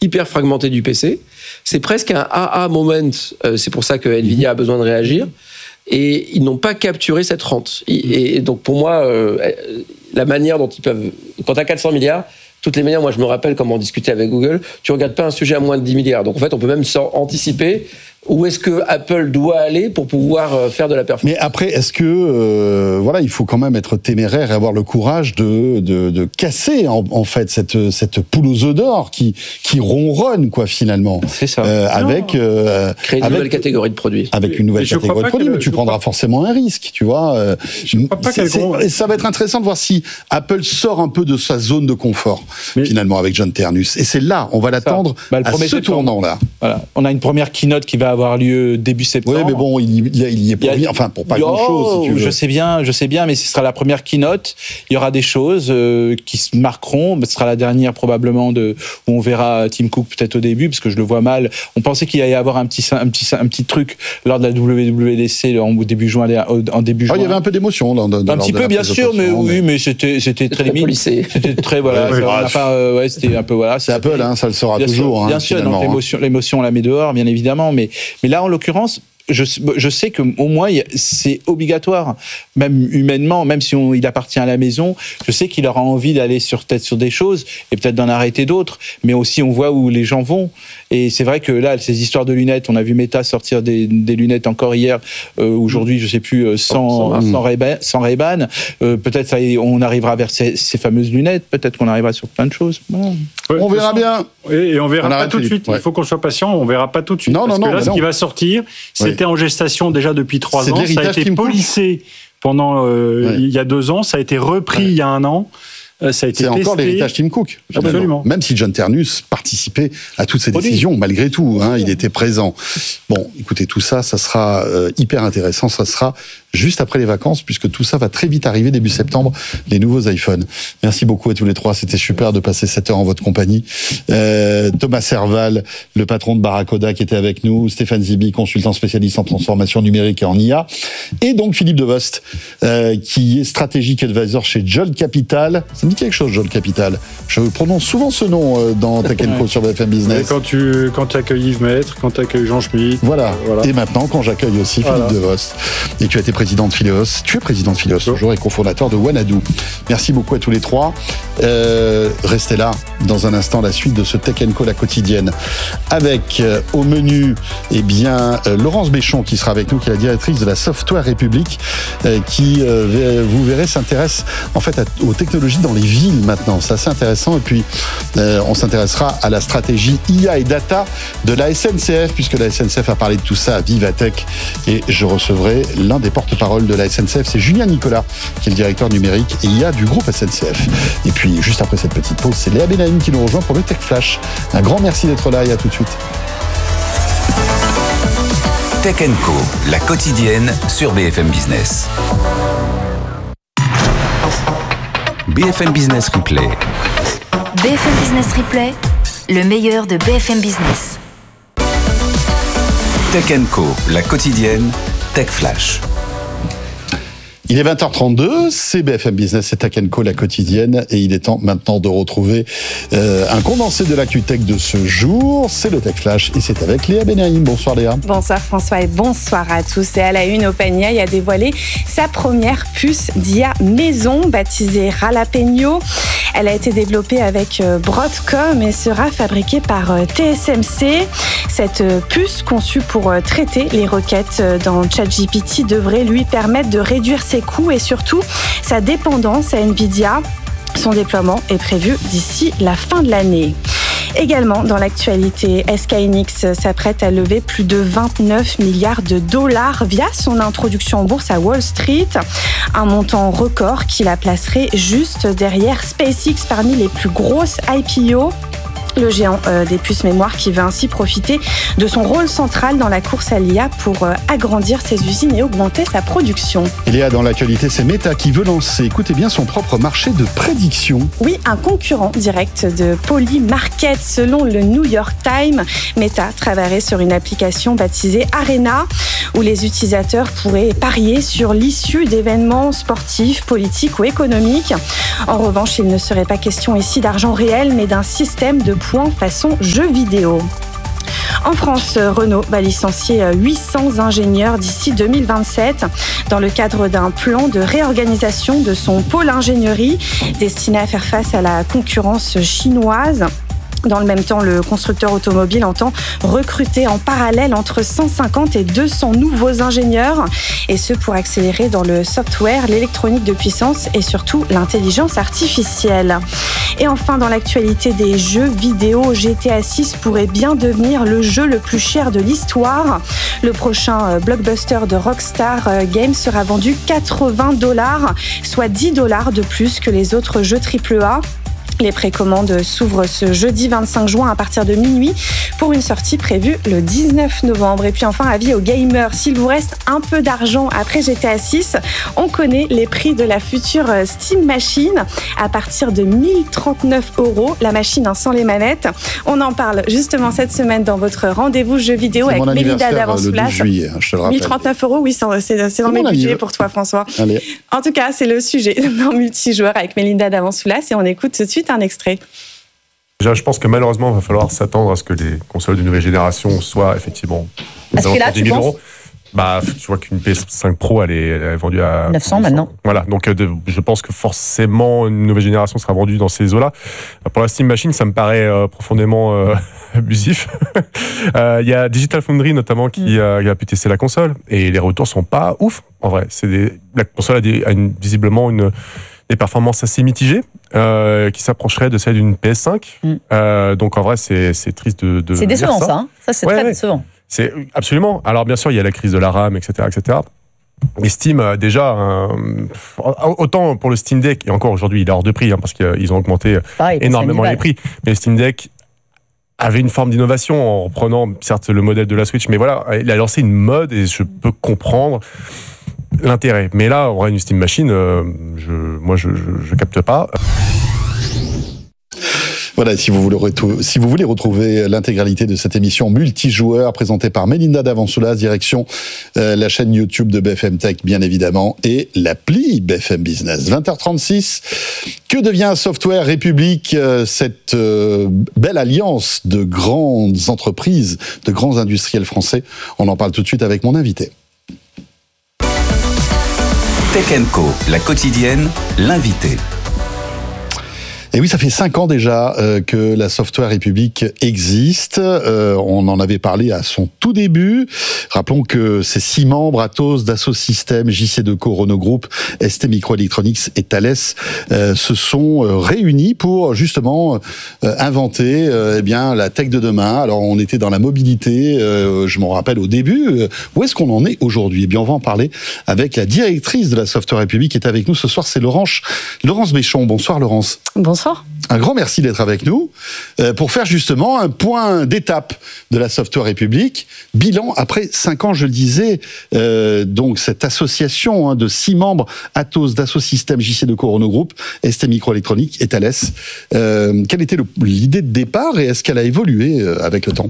hyper fragmenté du PC. C'est presque un aha moment. C'est pour ça que Nvidia a besoin de réagir. Et ils n'ont pas capturé cette rente. Et donc, pour moi, la manière dont ils peuvent... Quand tu as 400 milliards, toutes les manières, moi, je me rappelle comment on discutait avec Google, tu ne regardes pas un sujet à moins de 10 milliards. Donc, en fait, on peut même anticiper où est-ce que Apple doit aller pour pouvoir faire de la performance. Mais après, est-ce que il faut quand même être téméraire et avoir le courage de casser en fait cette poule aux œufs d'or qui ronronne quoi finalement. C'est ça. Créer une nouvelle catégorie de produits. Avec une nouvelle catégorie de produits, mais tu prendras forcément un risque, tu vois. Et ça va être intéressant de voir si Apple sort un peu de sa zone de confort finalement avec John Ternus. Et c'est là, on va l'attendre à ce tournant-là. Voilà. On a une première keynote qui va avoir lieu début septembre. Oui, mais bon, il y est pour pas grand-chose, si tu veux. Je sais bien, mais ce sera la première keynote. Il y aura des choses qui se marqueront. Ce sera la dernière probablement où on verra Tim Cook peut-être au début, parce que je le vois mal. On pensait qu'il allait y avoir un petit truc lors de la WWDC en début juin. Il y avait un peu d'émotion là. Un petit peu, bien sûr, mais c'était très limite. C'était très c'était un peu C'est Apple, ça le sera toujours. Bien sûr, donc l'émotion on la met dehors, bien évidemment, mais là en l'occurrence. Je sais qu'au moins c'est obligatoire, même humainement, même si il appartient à la maison. Je sais qu'il aura envie d'aller sur des choses et peut-être d'en arrêter d'autres, mais aussi on voit où les gens vont. Et c'est vrai que là, ces histoires de lunettes, on a vu Meta sortir des lunettes encore hier, aujourd'hui, je sais plus, sans Ray-Ban. Peut-être on arrivera vers ces fameuses lunettes. Peut-être qu'on arrivera sur plein de choses. Voilà. Ouais, on verra bien. Et on verra pas tout de suite. Il faut qu'on soit patient. On verra pas tout de suite. Parce que là, ce qui va sortir, c'était en gestation déjà depuis 3 ans. Ça a été polissé pendant il y a 2 ans. Ça a été repris il y a 1 an. Ça a été testé. Encore l'héritage Tim Cook. Absolument. Même si John Ternus participait à toutes ces décisions, malgré tout, il était présent. Bon, écoutez, tout ça sera hyper intéressant. Ça sera juste après les vacances, puisque tout ça va très vite arriver, début septembre, les nouveaux iPhones. Merci beaucoup à tous les 3. C'était super de passer 7 heures en votre compagnie. Thomas Serval, le patron de Barracoda, qui était avec nous. Stéphane Zibi, consultant spécialiste en transformation numérique et en IA. Et donc Philippe Devost, qui est stratégique advisor chez Jolt Capital. Ça me dit quelque chose, Jolt Capital. Je prononce souvent ce nom dans Tech & Co sur BFM Business. Et quand tu accueilles Yves Maître, quand tu accueilles Jean Schmitt. Voilà. Et maintenant, quand j'accueille aussi Philippe Devost. Et tu as été président de Phileos. Tu es président de Phileos toujours et cofondateur de Wanadoo. Merci beaucoup à tous les 3. Restez là. Dans un instant, la suite de ce Tech & Co, la quotidienne. Avec au menu, Laurence Béchon qui sera avec nous, qui est la directrice de la Software République, qui, vous verrez, s'intéresse en fait aux technologies dans les villes maintenant. C'est assez intéressant. Et puis, on s'intéressera à la stratégie IA et data de la SNCF, puisque la SNCF a parlé de tout ça à Vivatech. Et je recevrai l'un des porte-parole de la SNCF, c'est Julien Nicolas, qui est le directeur numérique et IA du groupe SNCF. Et puis, juste après cette petite pause, c'est Léa Benaïm qui nous rejoint pour le Tech Flash. Un grand merci d'être là et à tout de suite. Tech & Co, la quotidienne sur BFM Business. BFM Business Replay. BFM Business Replay, le meilleur de BFM Business. Tech & Co, la quotidienne, Tech Flash. Il est 20h32, c'est BFM Business, c'est Tech & Co, la quotidienne, et il est temps maintenant de retrouver un condensé de l'actu tech de ce jour. C'est le Tech Flash, et c'est avec Léa Benaïm. Bonsoir Léa. Bonsoir François et bonsoir à tous. Et à la une, OpenAI a dévoilé sa première puce d'IA maison, baptisée Jalapeno. Elle a été développée avec Broadcom et sera fabriquée par TSMC. Cette puce, conçue pour traiter les requêtes dans ChatGPT, devrait lui permettre de réduire ses coûts et surtout sa dépendance à Nvidia. Son déploiement est prévu d'ici la fin de l'année. Également, dans l'actualité, SK Hynix s'apprête à lever plus de 29 milliards de dollars via son introduction en bourse à Wall Street. Un montant record qui la placerait juste derrière SpaceX parmi les plus grosses IPO. Le géant des puces mémoire qui va ainsi profiter de son rôle central dans la course à l'IA pour agrandir ses usines et augmenter sa production. Il y a dans l'actualité, c'est Meta qui veut lancer, écoutez bien, son propre marché de prédiction. Oui, un concurrent direct de Polymarket. Selon le New York Times, Meta travaillerait sur une application baptisée Arena, où les utilisateurs pourraient parier sur l'issue d'événements sportifs, politiques ou économiques. En revanche, il ne serait pas question ici d'argent réel, mais d'un système de point façon jeu vidéo. En France, Renault va licencier 800 ingénieurs d'ici 2027 dans le cadre d'un plan de réorganisation de son pôle ingénierie destiné à faire face à la concurrence chinoise. Dans le même temps, le constructeur automobile entend recruter en parallèle entre 150 et 200 nouveaux ingénieurs, et ce pour accélérer dans le software, l'électronique de puissance et surtout l'intelligence artificielle. Et enfin, dans l'actualité des jeux vidéo, GTA 6 pourrait bien devenir le jeu le plus cher de l'histoire. Le prochain blockbuster de Rockstar Games sera vendu $80, soit $10 de plus que les autres jeux AAA. Les précommandes s'ouvrent ce jeudi 25 juin à partir de minuit pour une sortie prévue le 19 novembre. Et puis enfin, avis aux gamers, s'il vous reste un peu d'argent après GTA 6, on connaît les prix de la future Steam Machine à partir de 1039 €, la machine sans les manettes. On en parle justement cette semaine dans votre rendez-vous jeux vidéo avec Mélinda Davansoulas. 1039 €, oui, c'est dans mes budgets pour toi, François. Allez. En tout cas, c'est le sujet dans Multijoueur avec Mélinda Davansoulas et on écoute tout de suite un extrait. Déjà, je pense que malheureusement, il va falloir s'attendre à ce que les consoles de nouvelle génération soient effectivement Parce que là, tu penses tu vois qu'une PS5 Pro, elle est vendue à 900 maintenant. Voilà, donc je pense que forcément une nouvelle génération sera vendue dans ces eaux-là. Pour la Steam Machine, ça me paraît profondément abusif. Il y a Digital Foundry notamment qui a pu tester la console et les retours sont pas ouf. En vrai, la console a visiblement des performances assez mitigées qui s'approcheraient de celles d'une PS5. Donc en vrai, c'est triste de c'est décevant ça. Ça, hein. Ça c'est très décevant. C'est absolument. Alors bien sûr, il y a la crise de la RAM, etc., etc. Mais Steam, déjà, autant pour le Steam Deck, et encore aujourd'hui, il est hors de prix, parce qu'ils ont augmenté énormément les prix. Mais le Steam Deck avait une forme d'innovation en reprenant, certes, le modèle de la Switch, mais voilà, il a lancé une mode et je peux comprendre l'intérêt. Mais là, en vrai, une Steam Machine, je capte pas. Voilà, si vous voulez retrouver l'intégralité de cette émission multijoueur présentée par Mélinda Davansoulas, direction la chaîne YouTube de BFM Tech, bien évidemment, et l'appli BFM Business. 20h36, que devient Software République, cette belle alliance de grandes entreprises, de grands industriels français? On en parle tout de suite avec mon invité. Tech & Co, la quotidienne, l'invité. Et oui, ça fait 5 ans déjà que la Software République existe. On en avait parlé à son tout début. Rappelons que ses 6 membres, Atos, Dassault Systèmes, JC2Co, Renault Group, ST Microelectronics et Thales, se sont réunis pour justement inventer la tech de demain. Alors on était dans la mobilité, je m'en rappelle au début. Où est-ce qu'on en est aujourd'hui? Eh bien, on va en parler avec la directrice de la Software République qui est avec nous ce soir, c'est Laurence Béchon. Bonsoir Laurence. Bonsoir. Un grand merci d'être avec nous pour faire justement un point d'étape de la Software République. Bilan après 5 ans, je le disais, donc cette association de 6 membres, Atos, Dassault Systèmes, JC2Co, Renault Group, ST Microelectronics et Thales. Quelle était l'idée de départ et est-ce qu'elle a évolué avec le temps?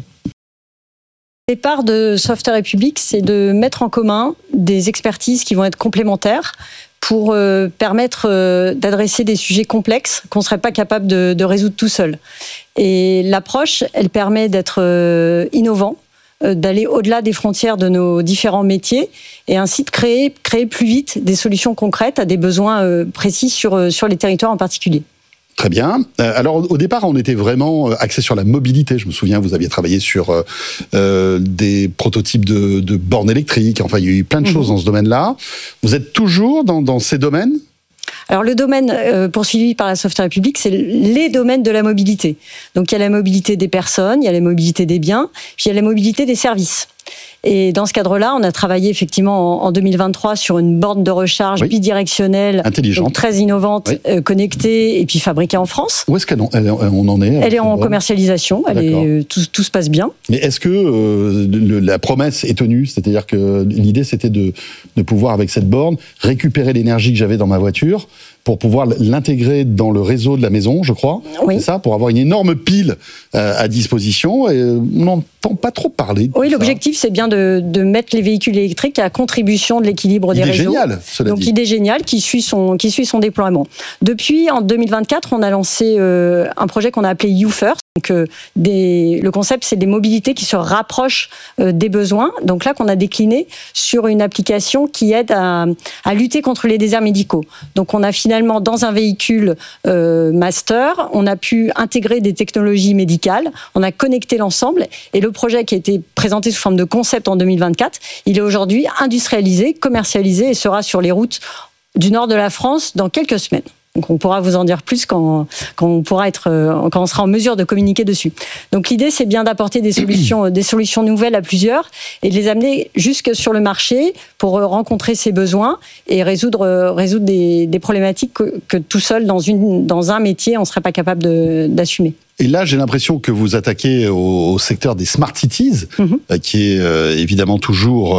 Le départ de Software République, c'est de mettre en commun des expertises qui vont être complémentaires pour permettre d'adresser des sujets complexes qu'on ne serait pas capable de résoudre tout seul. Et l'approche, elle permet d'être innovant, d'aller au-delà des frontières de nos différents métiers et ainsi de créer plus vite des solutions concrètes à des besoins précis sur les territoires en particulier. Très bien. Alors au départ, on était vraiment axé sur la mobilité. Je me souviens, vous aviez travaillé sur des prototypes de bornes électriques. Enfin, il y a eu plein de choses dans ce domaine-là. Vous êtes toujours dans ces domaines ? Alors le domaine poursuivi par la Software République, c'est les domaines de la mobilité. Donc il y a la mobilité des personnes, il y a la mobilité des biens, puis il y a la mobilité des services. Et dans ce cadre-là, on a travaillé effectivement en 2023 sur une borne de recharge bidirectionnelle, intelligente, très innovante, connectée et puis fabriquée en France. Où est-ce qu'on en est? Elle est en commercialisation, tout se passe bien. Mais est-ce que la promesse est tenue? C'est-à-dire que l'idée, c'était de pouvoir, avec cette borne, récupérer l'énergie que j'avais dans ma voiture pour pouvoir l'intégrer dans le réseau de la maison, je crois. Oui. C'est ça, pour avoir une énorme pile à disposition. Et on n'entend pas trop parler. Oui, l'objectif, c'est bien de mettre les véhicules électriques à contribution de l'équilibre des réseaux. Idée géniale, cela dit. Donc, idée géniale qui suit son déploiement. Depuis, en 2024, on a lancé un projet qu'on a appelé You First. Donc, le concept, c'est des mobilités qui se rapprochent des besoins. Donc là, qu'on a décliné sur une application qui aide à lutter contre les déserts médicaux. Donc on a finalement, dans un véhicule master, on a pu intégrer des technologies médicales, on a connecté l'ensemble, et le projet qui a été présenté sous forme de concept en 2024, il est aujourd'hui industrialisé, commercialisé et sera sur les routes du nord de la France dans quelques semaines. Donc on pourra vous en dire plus quand on sera en mesure de communiquer dessus. Donc l'idée, c'est bien d'apporter des solutions nouvelles à plusieurs et de les amener jusque sur le marché pour rencontrer ces besoins et résoudre des problématiques que tout seul dans un métier on ne serait pas capable d'assumer. Et là, j'ai l'impression que vous attaquez au secteur des smart cities, qui est évidemment toujours,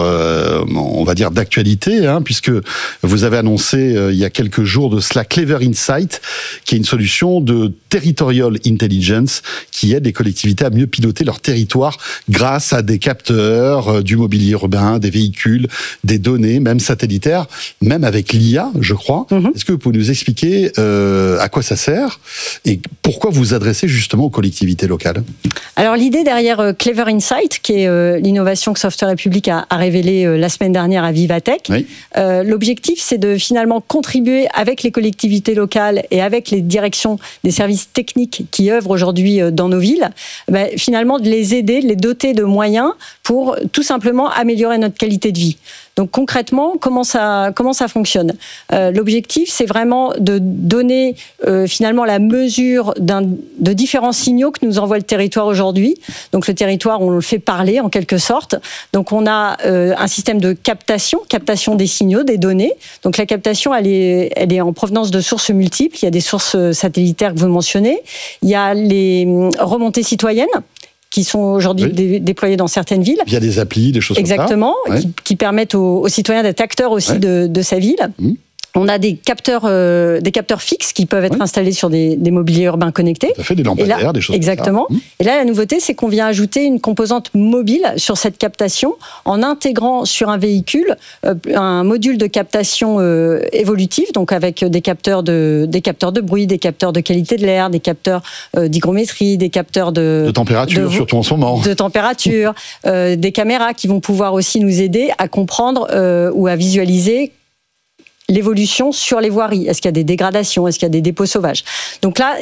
on va dire, d'actualité, puisque vous avez annoncé il y a quelques jours de cela Clever Insight, qui est une solution de territorial intelligence qui aide les collectivités à mieux piloter leur territoire grâce à des capteurs, du mobilier urbain, des véhicules, des données, même satellitaires, même avec l'IA, je crois. Est-ce que vous pouvez nous expliquer à quoi ça sert et pourquoi vous adressez justement aux collectivités locales? Alors l'idée derrière Clever Insight, qui est l'innovation que Software République a révélée la semaine dernière à Vivatech, oui. L'objectif, c'est de finalement contribuer avec les collectivités locales et avec les directions des services techniques qui œuvrent aujourd'hui dans nos villes, finalement de les aider, de les doter de moyens pour tout simplement améliorer notre qualité de vie. Donc concrètement, comment ça fonctionne ? L'objectif, c'est vraiment de donner finalement la mesure de différents signaux que nous envoie le territoire aujourd'hui. Donc le territoire, on le fait parler en quelque sorte. Donc on a un système de captation des signaux, des données. Donc la captation, elle est en provenance de sources multiples. Il y a des sources satellitaires que vous mentionnez. Il y a les remontées citoyennes qui sont aujourd'hui déployés dans certaines villes. Via des applis, des choses exactement, comme ça. Qui permettent aux citoyens d'être acteurs aussi de sa ville. On a des capteurs fixes qui peuvent être installés sur des mobiliers urbains connectés. Ça fait des lampadaires, des choses exactement. comme ça. Et là, la nouveauté, c'est qu'on vient ajouter une composante mobile sur cette captation en intégrant sur un véhicule un module de captation évolutive, donc avec des capteurs de bruit, des capteurs de qualité de l'air, des capteurs d'hygrométrie, des capteurs de température, surtout en ce moment. De température, des caméras qui vont pouvoir aussi nous aider à comprendre ou à visualiser l'évolution sur les voiries. Est-ce qu'il y a des dégradations? Est-ce qu'il y a des dépôts sauvages? Donc là,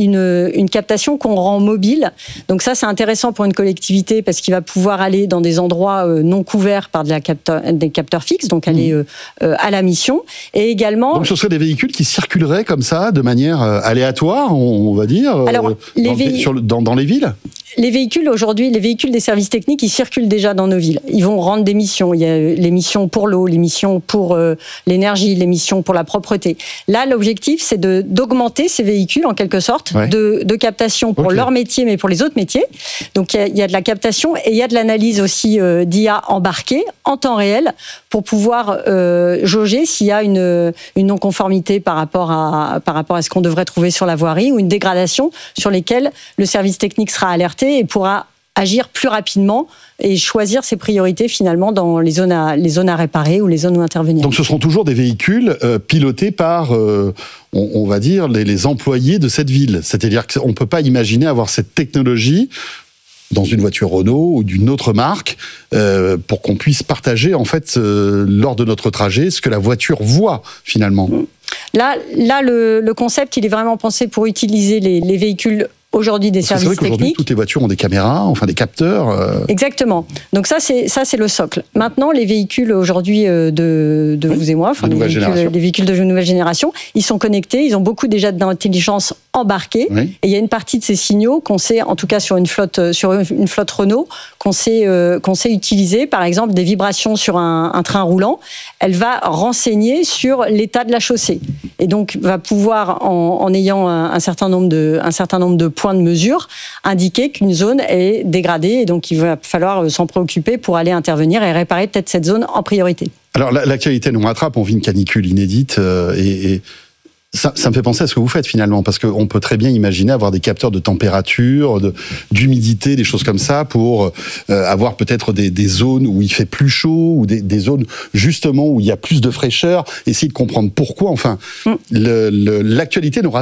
une captation qu'on rend mobile. Donc ça, c'est intéressant pour une collectivité parce qu'il va pouvoir aller dans des endroits non couverts par des capteurs fixes, donc aller à la mission. Et également... Donc ce seraient des véhicules qui circuleraient comme ça, de manière aléatoire, on va dire, alors, dans les villes? Les véhicules, aujourd'hui, les véhicules des services techniques, ils circulent déjà dans nos villes. Ils vont rendre des missions. Il y a les missions pour l'eau, les missions pour l'énergie, les missions pour la propreté. Là, l'objectif, c'est d'augmenter ces véhicules, en quelque sorte, de captation pour leur métier, mais pour les autres métiers. Donc, il y a de la captation et il y a de l'analyse aussi d'IA embarquée en temps réel pour pouvoir jauger s'il y a une non-conformité par rapport à ce qu'on devrait trouver sur la voirie ou une dégradation sur lesquelles le service technique sera alerté et pourra agir plus rapidement et choisir ses priorités finalement dans les zones à réparer ou les zones où intervenir. Donc ce seront toujours des véhicules pilotés par, on va dire, les employés de cette ville. C'est-à-dire qu'on ne peut pas imaginer avoir cette technologie dans une voiture Renault ou d'une autre marque pour qu'on puisse partager en fait lors de notre trajet ce que la voiture voit finalement. Là le concept, il est vraiment pensé pour utiliser les véhicules aujourd'hui des services techniques. C'est vrai qu'aujourd'hui, toutes les voitures ont des caméras, enfin des capteurs. Exactement. Donc ça, c'est le socle. Maintenant, les véhicules aujourd'hui de vous et moi, enfin les véhicules de nouvelle génération, ils sont connectés, ils ont beaucoup déjà d'intelligence embarquée. Oui. Et il y a une partie de ces signaux qu'on sait, en tout cas sur une flotte Renault, qu'on sait utiliser. Par exemple, des vibrations sur un train roulant, elle va renseigner sur l'état de la chaussée. Et donc, va pouvoir, en ayant un certain nombre de points de mesure, indiquer qu'une zone est dégradée et donc il va falloir s'en préoccuper pour aller intervenir et réparer peut-être cette zone en priorité. Alors l'actualité nous rattrape, on vit une canicule inédite et ça me fait penser à ce que vous faites finalement, parce qu'on peut très bien imaginer avoir des capteurs de température, d'humidité, des choses comme ça, pour avoir peut-être des zones où il fait plus chaud, ou des zones justement où il y a plus de fraîcheur, essayer de comprendre pourquoi. Enfin, l'actualité nous rattrape.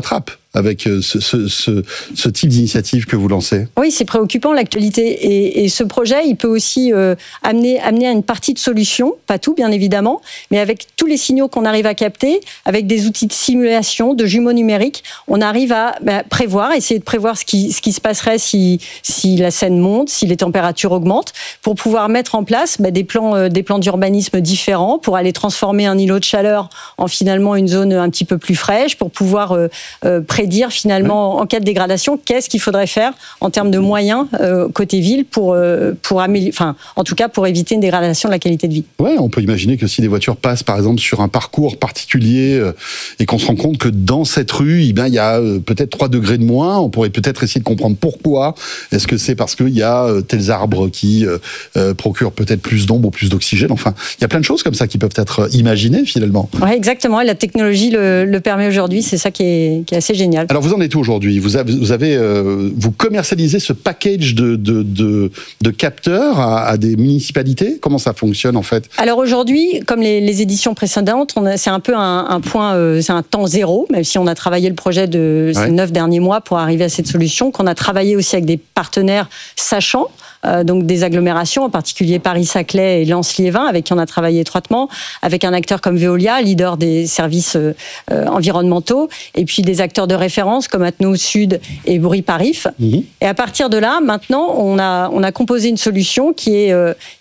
avec ce type d'initiative que vous lancez? Oui, c'est préoccupant l'actualité. Et ce projet, il peut aussi amener à une partie de solution, pas tout bien évidemment, mais avec tous les signaux qu'on arrive à capter, avec des outils de simulation, de jumeaux numériques, on arrive à prévoir, essayer de prévoir ce qui se passerait si la Seine monte, si les températures augmentent, pour pouvoir mettre en place des plans d'urbanisme différents, pour aller transformer un îlot de chaleur en finalement une zone un petit peu plus fraîche, pour pouvoir prédire finalement en cas de dégradation qu'est-ce qu'il faudrait faire en termes de moyens côté ville pour améliorer, en tout cas pour éviter une dégradation de la qualité de vie. Ouais, on peut imaginer que si des voitures passent par exemple sur un parcours particulier et qu'on se rend compte que dans cette rue, il y a peut-être 3 degrés de moins, on pourrait peut-être essayer de comprendre pourquoi. Est-ce que c'est parce qu'il y a tels arbres qui procurent peut-être plus d'ombre ou plus d'oxygène? Enfin, il y a plein de choses comme ça qui peuvent être imaginées finalement. Oui, exactement. Et la technologie le permet aujourd'hui. C'est ça qui est assez génial. Alors vous en êtes où aujourd'hui? Vous commercialisez ce package de capteurs à des municipalités? Comment ça fonctionne en fait? Alors aujourd'hui, comme les éditions précédentes, c'est un peu un point, c'est un temps zéro, même si on a travaillé le projet ces 9 derniers mois pour arriver à cette solution, qu'on a travaillé aussi avec des partenaires sachants, donc des agglomérations, en particulier Paris-Saclay et Lens-Liévin, avec qui on a travaillé étroitement, avec un acteur comme Veolia, leader des services environnementaux, et puis des acteurs de référence comme Atno Sud et Bourri Parif. Et à partir de là, maintenant, on a composé une solution qui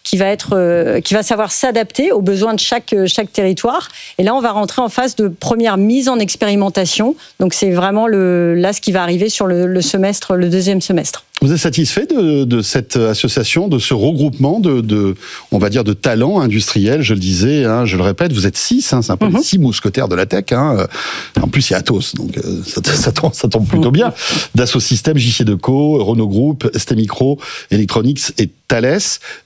va savoir s'adapter aux besoins de chaque territoire. Et là, on va rentrer en phase de première mise en expérimentation. Donc c'est vraiment ce qui va arriver sur le deuxième semestre. Vous êtes satisfait de cette association, de ce regroupement on va dire, de talents industriels? Je le disais, je le répète, vous êtes 6, c'est un peu les 6 mousquetaires de la tech. En plus, il y a Atos, donc ça tombe plutôt bien. Dassault Systèmes, JC Deco, Renault Group, ST Micro, Electronics et Thales.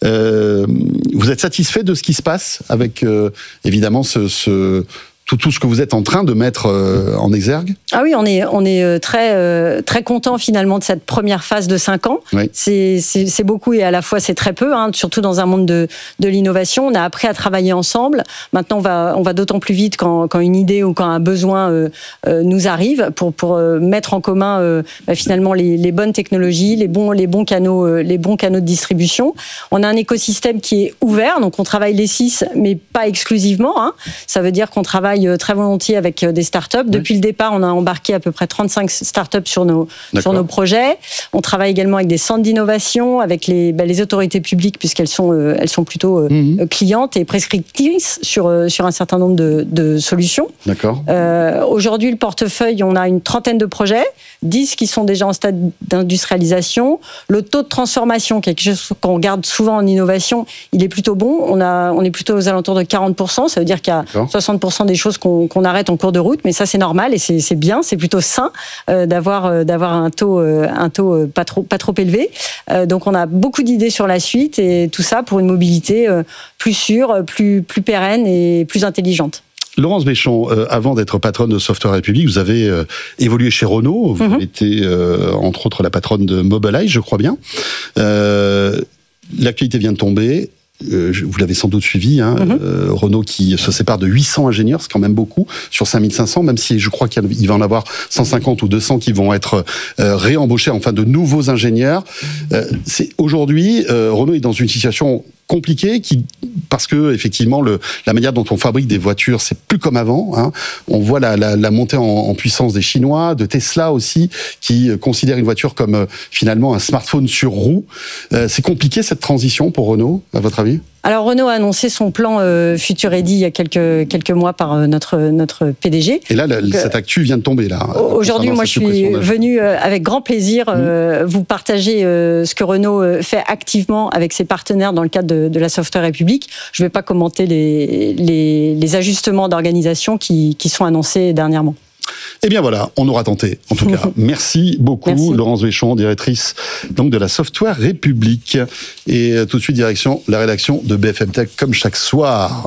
Vous êtes satisfait de ce qui se passe avec, évidemment, tout ce que vous êtes en train de mettre en exergue? Ah oui, on est très content finalement de cette première phase de 5 ans. Oui. C'est beaucoup et à la fois c'est très peu, surtout dans un monde de l'innovation. On a appris à travailler ensemble. Maintenant, on va d'autant plus vite quand une idée ou quand un besoin nous arrive pour mettre en commun finalement les bonnes technologies, les bons canaux de distribution. On a un écosystème qui est ouvert, donc on travaille les 6, mais pas exclusivement. Ça veut dire qu'on travaille très volontiers avec des startups. Depuis le départ, on a embarqué à peu près 35 startups sur nos projets. On travaille également avec des centres d'innovation, avec les autorités publiques, puisqu'elles sont plutôt clientes et prescriptrices sur un certain nombre de solutions. D'accord. Aujourd'hui, le portefeuille, on a une 30aine de projets, 10 qui sont déjà en stade d'industrialisation. Le taux de transformation, quelque chose qu'on regarde souvent en innovation, il est plutôt bon. On est plutôt aux alentours de 40%. Ça veut dire qu'il y a 60% des choses qu'on arrête en cours de route, mais ça c'est normal et c'est bien, c'est plutôt sain d'avoir un taux pas trop élevé. Donc on a beaucoup d'idées sur la suite et tout ça pour une mobilité plus sûre, plus pérenne et plus intelligente. Laurence Béchon, avant d'être patronne de Software République, vous avez évolué chez Renault. Vous avez été, entre autres, la patronne de Mobileye, je crois bien. L'actualité vient de tomber. Vous l'avez sans doute suivi, Renault qui se sépare de 800 ingénieurs, c'est quand même beaucoup, sur 5500, même si je crois qu'il va en avoir 150 ou 200 qui vont être réembauchés, enfin de nouveaux ingénieurs. Aujourd'hui, Renault est dans une situation compliquée parce que effectivement la manière dont on fabrique des voitures, c'est plus comme avant. On voit la montée en puissance des Chinois, de Tesla aussi, qui considèrent une voiture comme finalement un smartphone sur roue. C'est compliqué cette transition pour Renault, à votre avis? Alors Renault a annoncé son plan Future Ready il y a quelques mois par notre PDG. Et là, cette actu vient de tomber là. Aujourd'hui, moi, je suis venu avec grand plaisir vous partager ce que Renault fait activement avec ses partenaires dans le cadre de la Software République. Je ne vais pas commenter les ajustements d'organisation qui sont annoncés dernièrement. Eh bien voilà, on aura tenté. En tout cas, merci beaucoup, merci. Laurence Béchon, directrice donc de la Software République. Et tout de suite, direction la rédaction de BFM Tech, comme chaque soir.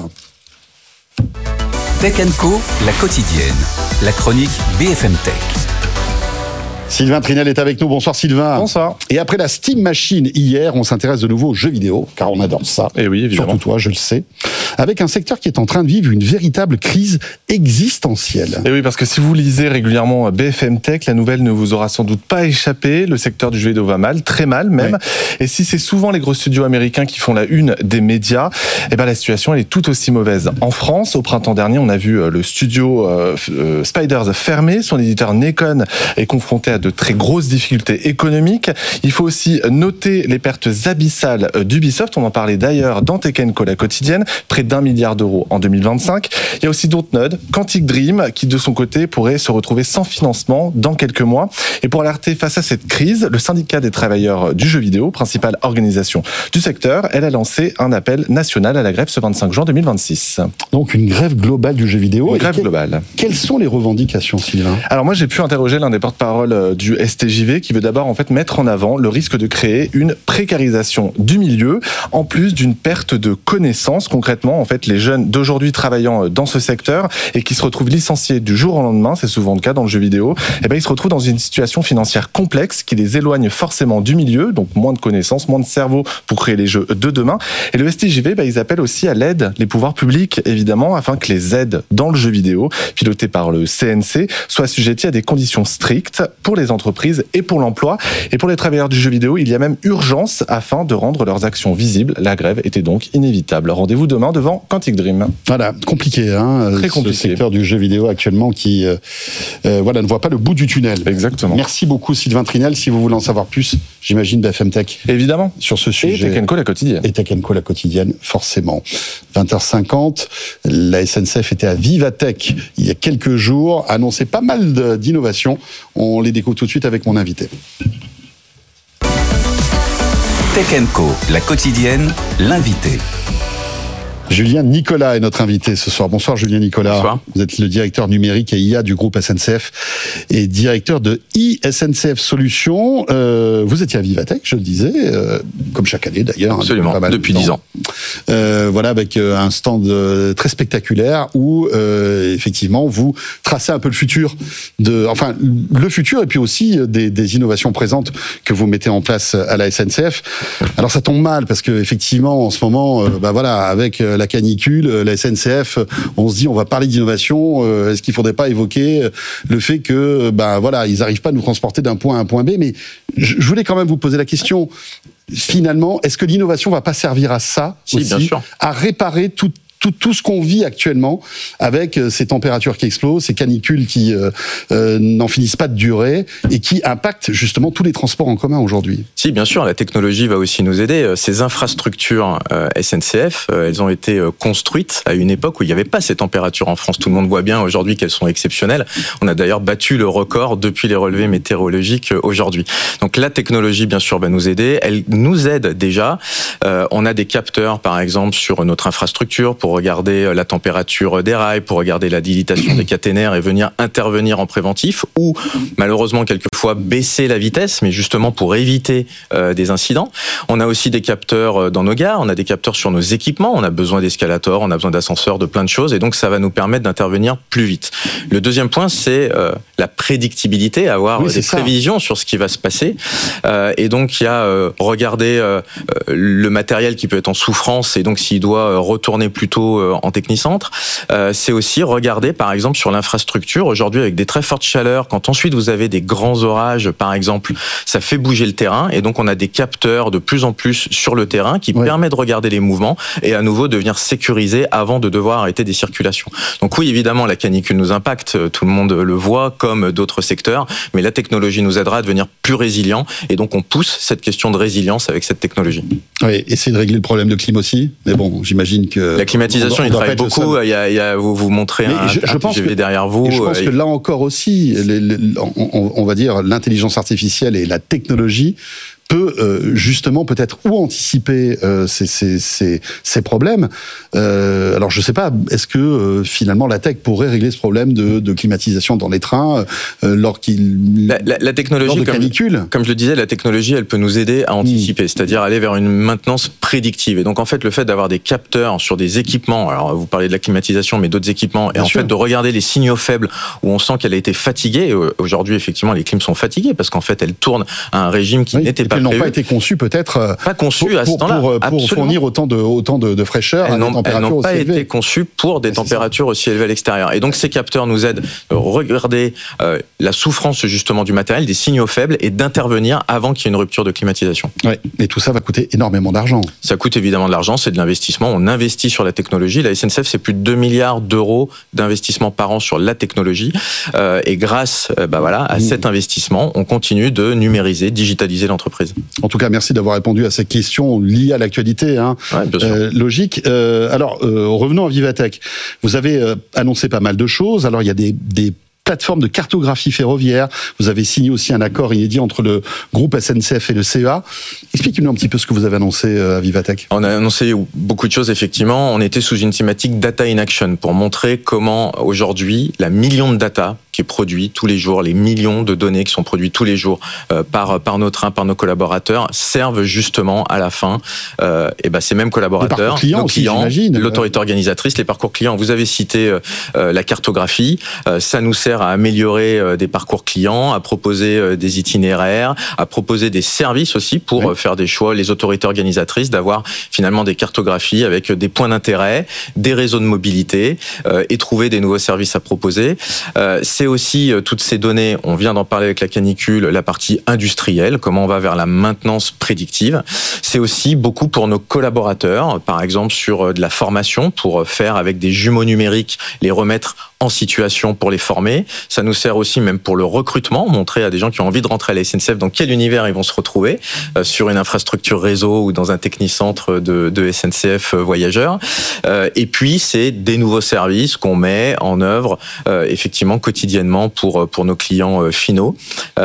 Tech & Co, la quotidienne. La chronique BFM Tech. Sylvain Trinel est avec nous. Bonsoir Sylvain. Bonsoir. Et après la Steam Machine hier, on s'intéresse de nouveau aux jeux vidéo, car on adore ça. Et oui, évidemment. Surtout toi, je le sais. Avec un secteur qui est en train de vivre une véritable crise existentielle. Et oui, parce que si vous lisez régulièrement BFM Tech, la nouvelle ne vous aura sans doute pas échappé. Le secteur du jeu vidéo va mal, très mal même. Ouais. Et si c'est souvent les gros studios américains qui font la une des médias, eh ben la situation elle est tout aussi mauvaise. En France, au printemps dernier, on a vu le studio Spiders fermer. Son éditeur Nacon est confronté à de très grosses difficultés économiques. Il faut aussi noter les pertes abyssales d'Ubisoft. On en parlait d'ailleurs dans Tech & Co, la quotidienne, près d'1 milliard d'euros en 2025. Il y a aussi Dontnod, Quantic Dream, qui de son côté pourrait se retrouver sans financement dans quelques mois. Et pour alerter face à cette crise, le syndicat des travailleurs du jeu vidéo, principale organisation du secteur, elle a lancé un appel national à la grève ce 25 juin 2026. Donc une grève globale du jeu vidéo. Une grève globale. Quelles sont les revendications, Sylvain ? Alors moi j'ai pu interroger l'un des porte-parole du STJV qui veut d'abord en fait mettre en avant le risque de créer une précarisation du milieu en plus d'une perte de connaissances. Concrètement, en fait, les jeunes d'aujourd'hui travaillant dans ce secteur et qui se retrouvent licenciés du jour au lendemain, c'est souvent le cas dans le jeu vidéo, eh ben ils se retrouvent dans une situation financière complexe qui les éloigne forcément du milieu, donc moins de connaissances, moins de cerveau pour créer les jeux de demain. Et le STJV, ils appellent aussi à l'aide les pouvoirs publics, évidemment, afin que les aides dans le jeu vidéo, pilotées par le CNC, soient assujetties à des conditions strictes pour les entreprises et pour l'emploi. Et pour les travailleurs du jeu vidéo, il y a même urgence afin de rendre leurs actions visibles. La grève était donc inévitable. Rendez-vous demain devant Quantic Dream. Voilà, compliqué, hein. Très compliqué. Ce secteur du jeu vidéo actuellement qui ne voit pas le bout du tunnel. Exactement. Merci beaucoup Sylvain Trinel. Si vous voulez en savoir plus, j'imagine BFM Tech. Évidemment. Sur ce sujet. Et Tech & Co la quotidienne. Et Tech & Co la quotidienne, forcément. 20h50, la SNCF était à Vivatech il y a quelques jours, annonçait pas mal d'innovations. On les découvre tout de suite avec mon invité. Tech & Co, la quotidienne, l'invité. Julien Nicolas est notre invité ce soir. Bonsoir Julien Nicolas. Bonsoir. Vous êtes le directeur numérique et IA du groupe SNCF et directeur de SNCF Solutions. Vous étiez à Vivatech, je le disais, comme chaque année d'ailleurs. Absolument, depuis 10 ans. Voilà, avec un stand très spectaculaire où effectivement vous tracez un peu le futur, le futur et puis aussi des innovations présentes que vous mettez en place à la SNCF. Alors ça tombe mal parce que effectivement en ce moment, avec la canicule, la SNCF, on se dit on va parler d'innovation, est-ce qu'il faudrait pas évoquer le fait que ils n'arrivent pas à nous transporter d'un point A à un point B, mais je voulais quand même vous poser la question, finalement, est-ce que l'innovation va pas servir à ça aussi, bien sûr, à réparer tout ce qu'on vit actuellement avec ces températures qui explosent, ces canicules qui n'en finissent pas de durer et qui impactent justement tous les transports en commun aujourd'hui. Si, bien sûr, la technologie va aussi nous aider. Ces infrastructures SNCF, elles ont été construites à une époque où il n'y avait pas ces températures en France. Tout le monde voit bien aujourd'hui qu'elles sont exceptionnelles. On a d'ailleurs battu le record depuis les relevés météorologiques aujourd'hui. Donc la technologie, bien sûr, va nous aider. Elle nous aide déjà. On a des capteurs, par exemple, sur notre infrastructure pour regarder la température des rails, pour regarder la dilatation des caténaires et venir intervenir en préventif, ou malheureusement quelquefois baisser la vitesse, mais justement pour éviter des incidents. On a aussi des capteurs dans nos gares, on a des capteurs sur nos équipements, on a besoin d'escalators, on a besoin d'ascenseurs, de plein de choses, et donc ça va nous permettre d'intervenir plus vite. Le deuxième point, c'est la prédictibilité, avoir des prévisions sur ce qui va se passer. Et donc il y a regarder le matériel qui peut être en souffrance, et donc s'il doit retourner plutôt en technicentre. C'est aussi regarder, par exemple, sur l'infrastructure. Aujourd'hui, avec des très fortes chaleurs, quand ensuite vous avez des grands orages, par exemple, ça fait bouger le terrain. Et donc, on a des capteurs de plus en plus sur le terrain qui permettent de regarder les mouvements et à nouveau de venir sécuriser avant de devoir arrêter des circulations. Donc oui, évidemment, la canicule nous impacte. Tout le monde le voit, comme d'autres secteurs. Mais la technologie nous aidera à devenir plus résilient. Et donc, on pousse cette question de résilience avec cette technologie. Oui, essayer de régler le problème de climat aussi. Mais bon, j'imagine que... La climatisation, il travaille beaucoup. Il y a vous montrez un TGV derrière vous. Je pense que là encore aussi, on va dire, l'intelligence artificielle et la technologie peut justement peut-être ou anticiper ces problèmes. Alors je sais pas, est-ce que finalement la tech pourrait régler ce problème de climatisation dans les trains lors la technologie, comme je le disais, la technologie elle peut nous aider à anticiper, c'est-à-dire aller vers une maintenance prédictive. Et donc en fait le fait d'avoir des capteurs sur des équipements, alors vous parlez de la climatisation mais d'autres équipements, et en fait de regarder les signaux faibles où on sent qu'elle a été fatiguée. Aujourd'hui effectivement les clims sont fatiguées parce qu'en fait elles tournent à un régime qui n'était pas prévu. Elles n'ont pas été conçues peut-être pour fournir autant de fraîcheur à des températures aussi élevées. Elles n'ont pas été conçues pour des températures aussi élevées à l'extérieur. Et donc ces capteurs nous aident à regarder la souffrance justement du matériel, des signaux faibles, et d'intervenir avant qu'il y ait une rupture de climatisation. Ouais. Et tout ça va coûter énormément d'argent. Ça coûte évidemment de l'argent, c'est de l'investissement. On investit sur la technologie. La SNCF, c'est plus de 2 milliards d'euros d'investissement par an sur la technologie. Et grâce à cet investissement, on continue de numériser, digitaliser l'entreprise. En tout cas, merci d'avoir répondu à ces questions liées à l'actualité. Ouais, bien sûr. Logique. Alors, revenons à Vivatech. Vous avez annoncé pas mal de choses. Alors, il y a des plateforme de cartographie ferroviaire. Vous avez signé aussi un accord inédit entre le groupe SNCF et le CEA. Expliquez-nous un petit peu ce que vous avez annoncé à Vivatech. On a annoncé beaucoup de choses, effectivement. On était sous une thématique Data in Action pour montrer comment aujourd'hui la million de data qui est produit tous les jours, les millions de données qui sont produites tous les jours par nos trains, par nos collaborateurs, servent justement à la fin ces mêmes collaborateurs, nos clients, l'autorité organisatrice, les parcours clients. Vous avez cité la cartographie, ça nous sert à améliorer des parcours clients, à proposer des itinéraires, à proposer des services aussi pour faire des choix, les autorités organisatrices, d'avoir finalement des cartographies avec des points d'intérêt, des réseaux de mobilité et trouver des nouveaux services à proposer. C'est aussi toutes ces données, on vient d'en parler avec la canicule, la partie industrielle, comment on va vers la maintenance prédictive. C'est aussi beaucoup pour nos collaborateurs, par exemple sur de la formation, pour faire avec des jumeaux numériques, les remettre en situation pour les former. Ça nous sert aussi même pour le recrutement, montrer à des gens qui ont envie de rentrer à la SNCF dans quel univers ils vont se retrouver, sur une infrastructure réseau ou dans un technicentre de SNCF voyageurs. Et puis, c'est des nouveaux services qu'on met en œuvre effectivement quotidiennement pour nos clients finaux.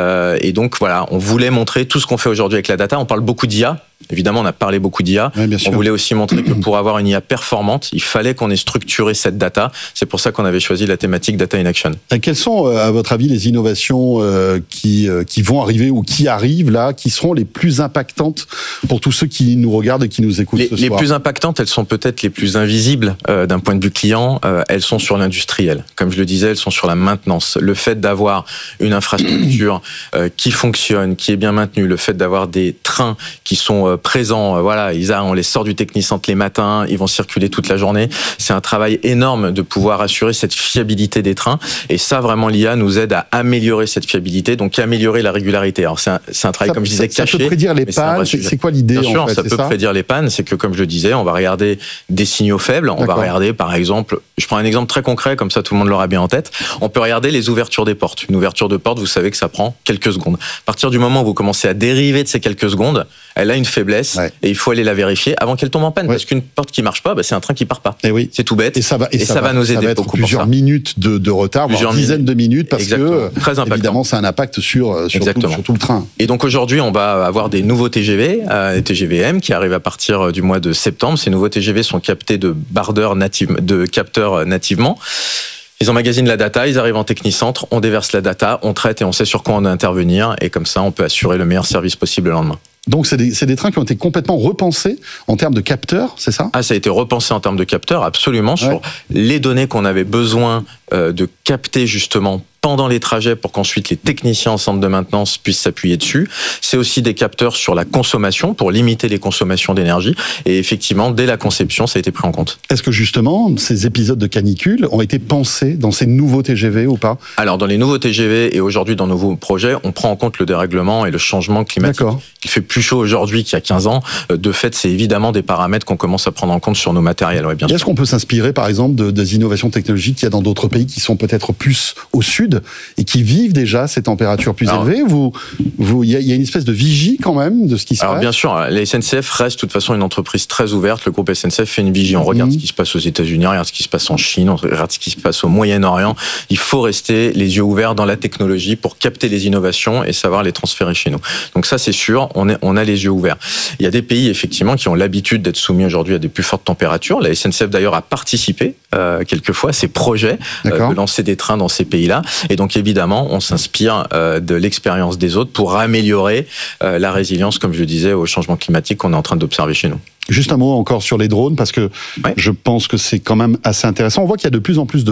Et donc, voilà, on voulait montrer tout ce qu'on fait aujourd'hui avec la data. On parle beaucoup d'IA. Évidemment, on a parlé beaucoup d'IA. Oui, on voulait aussi montrer que pour avoir une IA performante, il fallait qu'on ait structuré cette data. C'est pour ça qu'on avait choisi la thématique Data in Action. Quelles sont, à votre avis, les innovations qui vont arriver ou qui arrivent là, qui seront les plus impactantes pour tous ceux qui nous regardent et qui nous écoutent ce soir? Les plus impactantes, elles sont peut-être les plus invisibles d'un point de vue client. Elles sont sur l'industriel. Comme je le disais, elles sont sur la maintenance. Le fait d'avoir une infrastructure qui fonctionne, qui est bien maintenue, le fait d'avoir des trains qui sont présents, on les sort du technicentre les matins, ils vont circuler toute la journée. C'est un travail énorme de pouvoir assurer cette fiabilité des trains. Et ça, vraiment, l'IA nous aide à améliorer cette fiabilité, donc améliorer la régularité. Alors, c'est un travail, comme je disais, caché. Ça peut prédire les pannes, c'est quoi l'idée? Bien sûr, en fait, ça peut prédire les pannes. C'est que, comme je le disais, on va regarder des signaux faibles. On va regarder, par exemple, je prends un exemple très concret, comme ça tout le monde l'aura bien en tête. On peut regarder les ouvertures des portes. Une ouverture de porte, vous savez que ça prend quelques secondes. À partir du moment où vous commencez à dériver de ces quelques secondes, elle a une faiblesse et il faut aller la vérifier avant qu'elle tombe en panne. Parce qu'une porte qui marche pas, c'est un train qui part pas. C'est tout bête. Et ça va nous aider beaucoup. Plusieurs minutes de retard, voire dizaines de minutes, parce que évidemment, ça a un impact sur tout le train. Et donc aujourd'hui, on va avoir des nouveaux TGV, des TGVM qui arrivent à partir du mois de septembre. Ces nouveaux TGV sont captés de capteurs nativement. Ils emmagasinent la data, ils arrivent en technicentre, on déverse la data, on traite et on sait sur quoi on doit intervenir. Et comme ça, on peut assurer le meilleur service possible le lendemain. Donc c'est des trains qui ont été complètement repensés en termes de capteurs, c'est ça? Ça a été repensé en termes de capteurs, absolument, sur les données qu'on avait besoin de capter justement pendant les trajets pour qu'ensuite les techniciens en centre de maintenance puissent s'appuyer dessus. C'est aussi des capteurs sur la consommation pour limiter les consommations d'énergie. Et effectivement, dès la conception, ça a été pris en compte. Est-ce que justement, ces épisodes de canicule ont été pensés dans ces nouveaux TGV ou pas? Alors, dans les nouveaux TGV et aujourd'hui dans nos nouveaux projets, on prend en compte le dérèglement et le changement climatique. Il fait plus chaud aujourd'hui qu'il y a 15 ans. De fait, c'est évidemment des paramètres qu'on commence à prendre en compte sur nos matériels. Bien sûr. Est-ce qu'on peut s'inspirer, par exemple, des innovations technologiques qu'il y a dans d'autres pays qui sont peut-être plus au sud sud et qui vivent déjà ces températures plus élevées. Il y a une espèce de vigie quand même de ce qui se passe. Alors bien sûr, la SNCF reste de toute façon une entreprise très ouverte. Le groupe SNCF fait une vigie. On regarde ce qui se passe aux États-Unis, on regarde ce qui se passe en Chine, on regarde ce qui se passe au Moyen-Orient. Il faut rester les yeux ouverts dans la technologie pour capter les innovations et savoir les transférer chez nous. Donc ça, c'est sûr, on a les yeux ouverts. Il y a des pays effectivement qui ont l'habitude d'être soumis aujourd'hui à des plus fortes températures. La SNCF d'ailleurs a participé quelquefois à ces projets de lancer des trains dans ces pays-là. Et donc évidemment, on s'inspire de l'expérience des autres pour améliorer la résilience, comme je le disais, au changement climatique qu'on est en train d'observer chez nous. Juste un mot encore sur les drones, parce que je pense que c'est quand même assez intéressant. On voit qu'il y a de plus en plus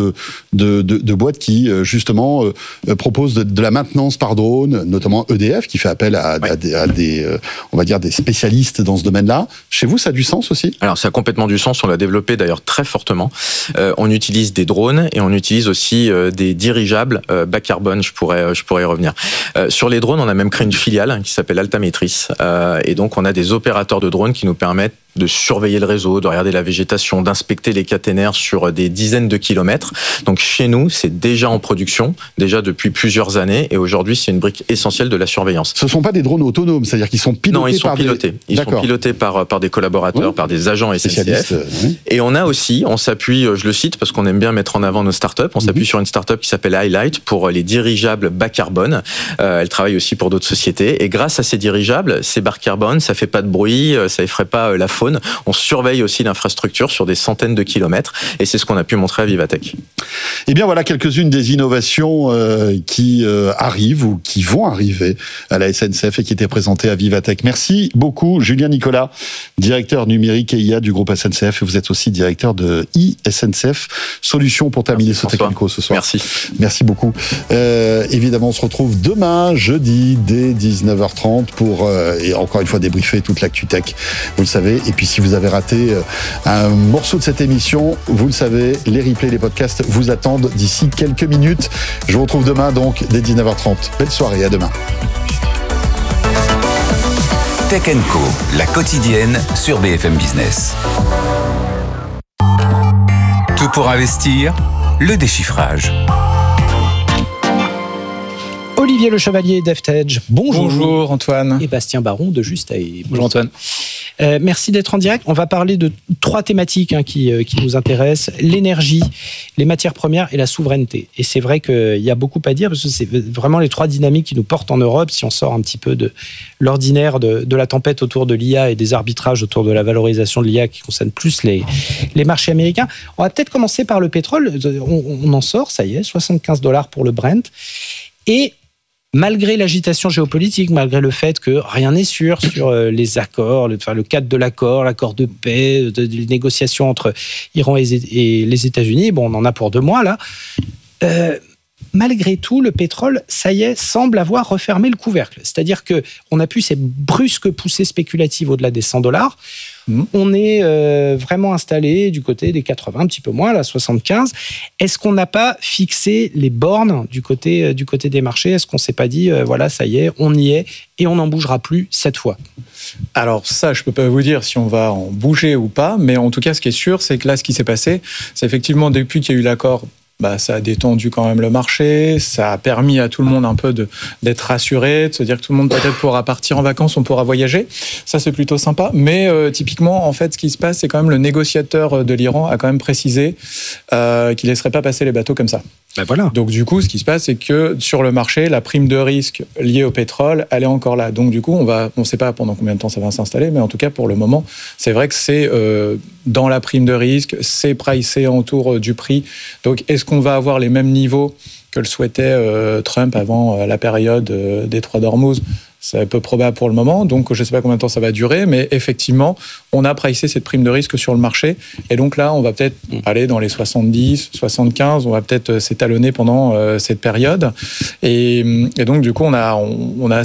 de boîtes qui, justement, proposent de la maintenance par drone, notamment EDF, qui fait appel à des, on va dire, des spécialistes dans ce domaine-là. Chez vous, ça a du sens aussi ? Alors, ça a complètement du sens. On l'a développé d'ailleurs très fortement. On utilise des drones et on utilise aussi des dirigeables bas carbone. Je pourrais y revenir. Sur les drones, on a même créé une filiale qui s'appelle Altametris. Et donc, on a des opérateurs de drones qui nous permettent de surveiller le réseau, de regarder la végétation, d'inspecter les caténaires sur des dizaines de kilomètres. Donc chez nous, c'est déjà en production, déjà depuis plusieurs années, et aujourd'hui, c'est une brique essentielle de la surveillance. Ce ne sont pas des drones autonomes, c'est-à-dire qu'ils sont pilotés par Non, ils sont pilotés. Ils sont pilotés par des collaborateurs, par des agents SNCF. Et on a aussi, on s'appuie, je le cite parce qu'on aime bien mettre en avant nos startups, on s'appuie sur une startup qui s'appelle Highlight pour les dirigeables bas carbone. Elle travaille aussi pour d'autres sociétés. Et grâce à ces dirigeables, ces bas carbone, ça fait pas de bruit, ça effraie pas la faune. On surveille aussi l'infrastructure sur des centaines de kilomètres et c'est ce qu'on a pu montrer à Vivatech. Eh bien voilà quelques-unes des innovations qui arrivent ou qui vont arriver à la SNCF et qui étaient présentées à Vivatech. Merci beaucoup Julien Nicolas, directeur numérique et IA du groupe SNCF, et vous êtes aussi directeur de e-SNCF Solutions pour terminer ce Tech & Co ce soir. Merci beaucoup. Évidemment on se retrouve demain jeudi dès 19h30 pour et encore une fois débriefer toute l'actu tech, vous le savez. Et puis si vous avez raté un morceau de cette émission, vous le savez, les replays, les podcasts vous attendent d'ici quelques minutes. Je vous retrouve demain donc dès 19h30. Belle soirée, à demain. Tech & Co, la quotidienne sur BFM Business. Tout pour investir, le déchiffrage. Olivier Le Chevalier d'EftEdge, bonjour. Bonjour Antoine. Et Bastien Baron de Justae. Bonjour Antoine. Merci d'être en direct. On va parler de 3 thématiques qui nous intéressent. L'énergie, les matières premières et la souveraineté. Et c'est vrai qu'il y a beaucoup à dire parce que c'est vraiment les 3 dynamiques qui nous portent en Europe si on sort un petit peu de l'ordinaire de la tempête autour de l'IA et des arbitrages autour de la valorisation de l'IA qui concernent plus les marchés américains. On va peut-être commencer par le pétrole. On en sort, ça y est, $75 pour le Brent. Et malgré l'agitation géopolitique, malgré le fait que rien n'est sûr sur les accords, le cadre de l'accord de paix, des négociations entre Iran et les États-Unis, bon, on en a pour 2 mois là. Malgré tout, le pétrole, ça y est, semble avoir refermé le couvercle. C'est-à-dire qu'on a pu ces brusques poussées spéculatives au-delà des $100. On est vraiment installé du côté des 80, un petit peu moins, là, 75. Est-ce qu'on n'a pas fixé les bornes du côté des marchés ? Est-ce qu'on ne s'est pas dit, voilà, ça y est, on y est et on n'en bougera plus cette fois ? Alors ça, je ne peux pas vous dire si on va en bouger ou pas, mais en tout cas, ce qui est sûr, c'est que là, ce qui s'est passé, c'est effectivement, depuis qu'il y a eu l'accord, ça a détendu quand même le marché, ça a permis à tout le monde un peu d'être rassuré, de se dire que tout le monde peut-être pourra partir en vacances, on pourra voyager. Ça, c'est plutôt sympa. Mais typiquement, en fait, ce qui se passe, c'est quand même le négociateur de l'Iran a quand même précisé qu'il ne laisserait pas passer les bateaux comme ça. Voilà. Donc du coup, ce qui se passe, c'est que sur le marché, la prime de risque liée au pétrole, elle est encore là. Donc du coup, on ne sait pas pendant combien de temps ça va s'installer, mais en tout cas, pour le moment, c'est vrai que c'est dans la prime de risque, c'est pricé autour du prix. Donc est-ce qu'on va avoir les mêmes niveaux que le souhaitait Trump avant la période des 3 d'Ormuz ? C'est peu probable pour le moment, donc je ne sais pas combien de temps ça va durer, mais effectivement, on a pricé cette prime de risque sur le marché, et donc là, on va peut-être aller dans les 70, 75, on va peut-être s'étalonner pendant cette période, et donc du coup, on a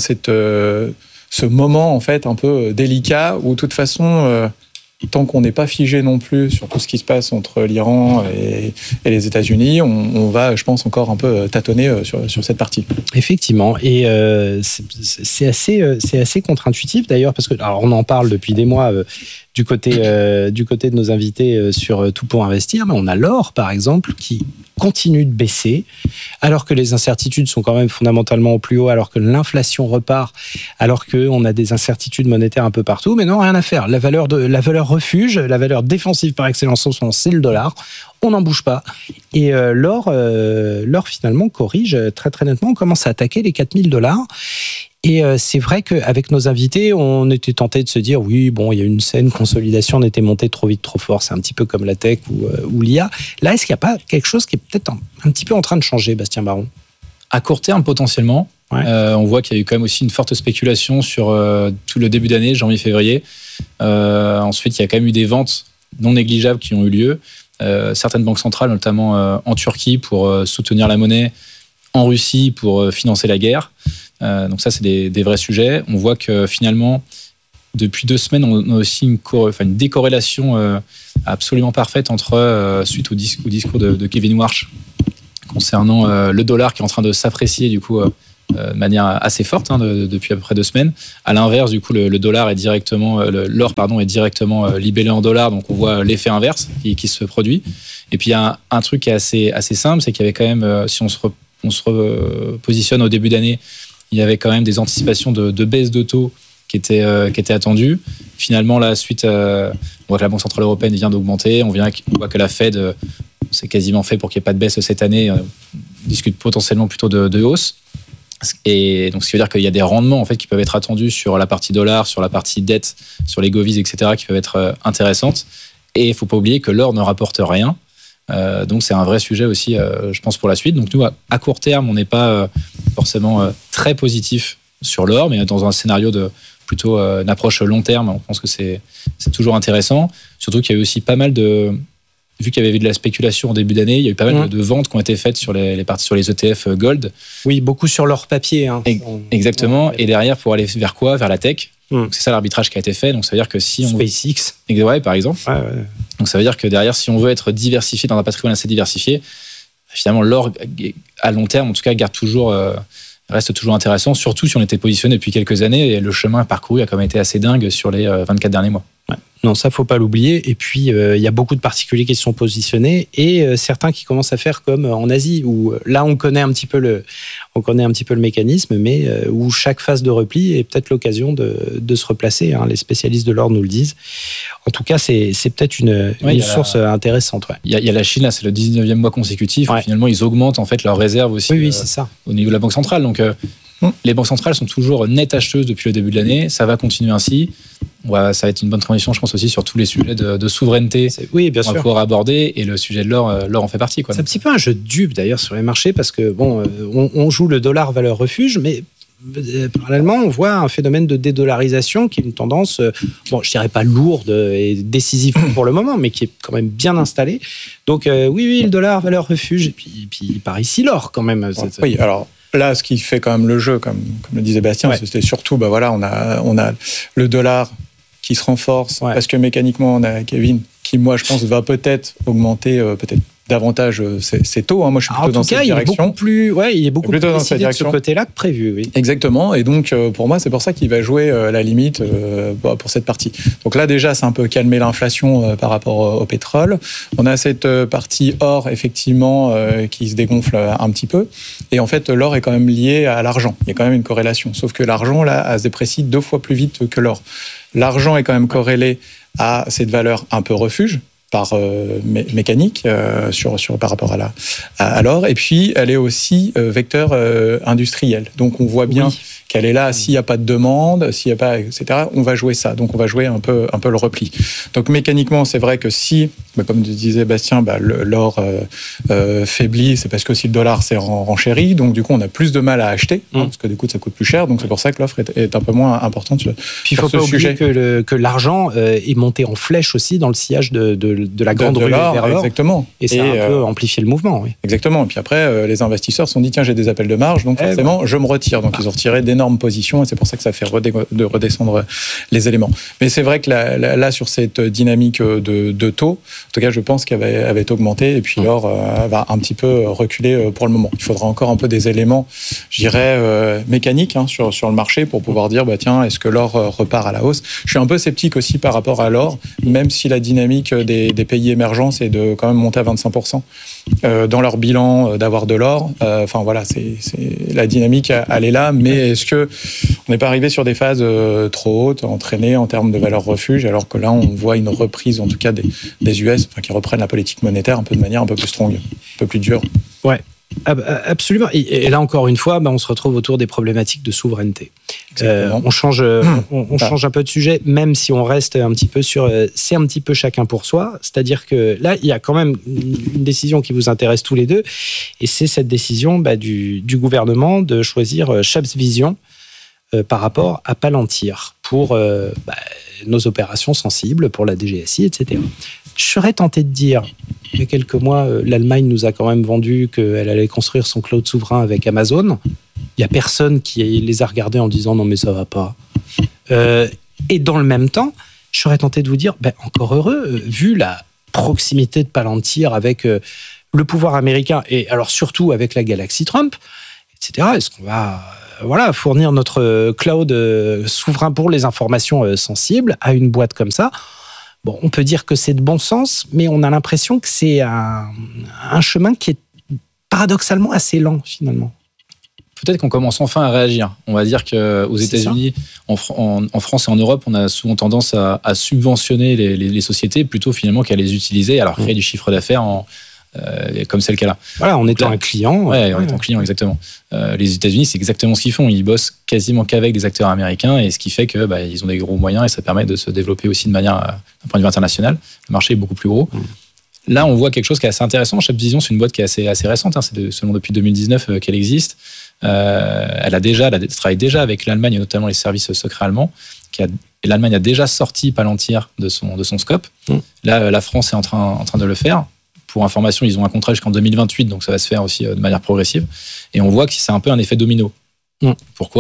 ce moment en fait un peu délicat où de toute façon, tant qu'on n'est pas figé non plus sur tout ce qui se passe entre l'Iran et les États-Unis, on va, je pense, encore un peu tâtonner sur cette partie. Effectivement, et c'est assez contre-intuitif d'ailleurs, parce que alors on en parle depuis des mois du côté de nos invités sur Tout pour investir, mais on a l'or, par exemple, qui continue de baisser, alors que les incertitudes sont quand même fondamentalement au plus haut, alors que l'inflation repart, alors qu'on a des incertitudes monétaires un peu partout, mais non, rien à faire. La valeur refuge, la valeur défensive par excellence, c'est le dollar. On n'en bouge pas. Et l'or, finalement, corrige très très nettement. On commence à attaquer les $4 000. Et c'est vrai qu'avec nos invités, on était tenté de se dire, oui, bon, il y a une saine consolidation, on était monté trop vite, trop fort. C'est un petit peu comme la tech ou l'IA. Là, est-ce qu'il n'y a pas quelque chose qui est peut-être un petit peu en train de changer, Bastien Baron ? À court terme, potentiellement. Ouais. On voit qu'il y a eu quand même aussi une forte spéculation sur tout le début d'année, janvier-février. Ensuite, il y a quand même eu des ventes non négligeables qui ont eu lieu. Certaines banques centrales, notamment en Turquie, pour soutenir la monnaie, en Russie, pour financer la guerre. Donc ça, c'est des vrais sujets. On voit que finalement, depuis 2 semaines, on a aussi une décorrélation absolument parfaite suite au discours de Kevin Warsh concernant le dollar qui est en train de s'apprécier du coup de manière assez forte depuis à peu près 2 semaines. À l'inverse, du coup, le dollar est directement, l'or est directement libellé en dollars, donc on voit l'effet inverse qui se produit. Et puis il y a un truc qui est assez simple, c'est qu'il y avait quand même, si on se repositionne au début d'année, il y avait quand même des anticipations de baisse de taux qui étaient attendues. Finalement, là, on voit que la Banque Centrale Européenne vient d'augmenter. On voit que la Fed, c'est quasiment fait pour qu'il n'y ait pas de baisse cette année. On discute potentiellement plutôt de hausse. Et donc, ce qui veut dire qu'il y a des rendements en fait, qui peuvent être attendus sur la partie dollar, sur la partie dette, sur les govies, etc., qui peuvent être intéressantes. Et il ne faut pas oublier que l'or ne rapporte rien. Donc c'est un vrai sujet aussi, je pense, pour la suite. Donc nous, à court terme, on n'est pas forcément très positif sur l'or, mais dans un scénario de plutôt une approche long terme, on pense que c'est toujours intéressant. Surtout qu'il y a eu aussi pas mal vu qu'il y avait eu de la spéculation en début d'année, il y a eu pas mal de ventes qui ont été faites sur les ETF Gold. Oui, beaucoup sur l'or papier. Exactement. Et derrière, pour aller vers quoi ? Vers la tech. Donc c'est ça l'arbitrage qui a été fait. Donc ça veut dire que si on SpaceX, par exemple. Ouais. Donc ça veut dire que derrière, si on veut être diversifié dans un patrimoine assez diversifié, finalement l'or à long terme, en tout cas, reste toujours intéressant. Surtout si on était positionné depuis quelques années et le chemin parcouru a quand même été assez dingue sur les 24 derniers mois. Ouais. Non, ça faut pas l'oublier. Et puis il y a beaucoup de particuliers qui se sont positionnés et certains qui commencent à faire comme en Asie où là on connaît un petit peu le mécanisme, mais où chaque phase de repli est peut-être l'occasion de se replacer. Les spécialistes de l'or nous le disent. En tout cas, c'est peut-être une source intéressante. Ouais. Il y a la Chine, là, c'est le 19e mois consécutif. Où finalement, ils augmentent en fait leurs réserves aussi. Oui, c'est ça. Au niveau de la Banque centrale. Donc les banques centrales sont toujours nettes acheteuses depuis le début de l'année. Ça va continuer ainsi. Ça va être une bonne transition, je pense, aussi sur tous les sujets de souveraineté qu'on va pouvoir aborder. Et le sujet de l'or en fait partie. C'est un petit peu un jeu de dupe, d'ailleurs, sur les marchés, parce que, on joue le dollar valeur refuge, mais parallèlement, on voit un phénomène de dédollarisation qui est une tendance, je dirais pas lourde et décisive pour le moment, mais qui est quand même bien installée. Donc, oui, le dollar valeur refuge, et puis par ici, l'or, quand même. Oui, alors... Là, ce qui fait quand même le jeu, comme le disait Bastien, c'était surtout, on a le dollar qui se renforce, parce que mécaniquement, on a Kevin qui, moi, je pense, va peut-être augmenter peut-être davantage ses taux. Moi, je suis plutôt dans cette direction. Il est beaucoup plus décidé de ce côté-là que prévu. Oui. Exactement. Et donc, pour moi, c'est pour ça qu'il va jouer la limite pour cette partie. Donc là, déjà, c'est un peu calmer l'inflation par rapport au pétrole. On a cette partie or, effectivement, qui se dégonfle un petit peu. Et en fait, l'or est quand même lié à l'argent. Il y a quand même une corrélation. Sauf que l'argent, là, se déprécie 2 fois plus vite que l'or. L'argent est quand même corrélé à cette valeur un peu refuge, par mécanique par rapport à l'or. Et puis, elle est aussi vecteur industriel. Donc, on voit bien qu'elle est là. S'il n'y a pas de demande, s'il n'y a pas, etc., on va jouer ça. Donc, on va jouer un peu le repli. Donc, mécaniquement, c'est vrai que si, comme disait Bastien, l'or faiblit, c'est parce que si le dollar s'est renchéri. Donc, du coup, on a plus de mal à acheter, parce que du coup, ça coûte plus cher. Donc, c'est pour ça que l'offre est un peu moins importante. Puis, il ne faut pas oublier que l'argent est monté en flèche aussi dans le sillage de la grande rue vers l'or. Exactement. Et ça a un peu amplifié le mouvement. Oui. Exactement. Et puis après, les investisseurs se sont dit, tiens, j'ai des appels de marge, donc forcément, je me retire. Donc, ils ont retiré d'énormes énorme position et c'est pour ça que ça fait redescendre les éléments. Mais c'est vrai que là sur cette dynamique de taux, en tout cas je pense qu'elle avait augmenté et puis l'or va un petit peu reculer pour le moment. Il faudra encore un peu des éléments, je dirais, mécaniques sur le marché pour pouvoir dire tiens, est-ce que l'or repart à la hausse. Je suis un peu sceptique aussi par rapport à l'or, même si la dynamique des pays émergents c'est de quand même monter à 25% dans leur bilan d'avoir de l'or. Enfin voilà, c'est la dynamique, elle est là, mais est-ce que on n'est pas arrivé sur des phases trop hautes, entraînées en termes de valeur refuge, alors que là on voit une reprise en tout cas des US, qui reprennent la politique monétaire un peu de manière un peu plus strong, un peu plus dure. Ouais. Absolument. Et là, encore une fois, on se retrouve autour des problématiques de souveraineté. On change un peu de sujet, même si on reste un petit peu sur... c'est un petit peu chacun pour soi. C'est-à-dire que là, il y a quand même une décision qui vous intéresse tous les deux. Et c'est cette décision du gouvernement de choisir Schabs Vision par rapport à Palantir pour nos opérations sensibles, pour la DGSI, etc. Je serais tenté de dire, il y a quelques mois, l'Allemagne nous a quand même vendu qu'elle allait construire son cloud souverain avec Amazon. Il n'y a personne qui les a regardés en disant non mais ça va pas. Et dans le même temps, je serais tenté de vous dire, encore heureux, vu la proximité de Palantir avec le pouvoir américain et alors surtout avec la galaxie Trump, etc. Est-ce qu'on va fournir notre cloud souverain pour les informations sensibles à une boîte comme ça? Bon, on peut dire que c'est de bon sens, mais on a l'impression que c'est un chemin qui est paradoxalement assez lent, finalement. Peut-être qu'on commence enfin à réagir. On va dire qu'aux États-Unis, en France et en Europe, on a souvent tendance à subventionner les sociétés plutôt finalement qu'à les utiliser, alors créer du chiffre d'affaires comme c'est le cas là. Voilà, en étant un client. Ouais, en étant client, exactement. Les États-Unis, c'est exactement ce qu'ils font. Ils bossent quasiment qu'avec des acteurs américains, et ce qui fait que ils ont des gros moyens et ça permet de se développer aussi de manière, d'un point de vue international. Le marché est beaucoup plus gros. Là, on voit quelque chose qui est assez intéressant. Schabs Vision, c'est une boîte qui est assez récente. C'est seulement depuis 2019 qu'elle existe. Elle travaille déjà avec l'Allemagne, et notamment les services secrets allemands. Et l'Allemagne a déjà sorti Palantir de son scope. Là, la France est en train de le faire. Pour information, ils ont un contrat jusqu'en 2028, donc ça va se faire aussi de manière progressive. Et on voit que c'est un peu un effet domino. Pourquoi ?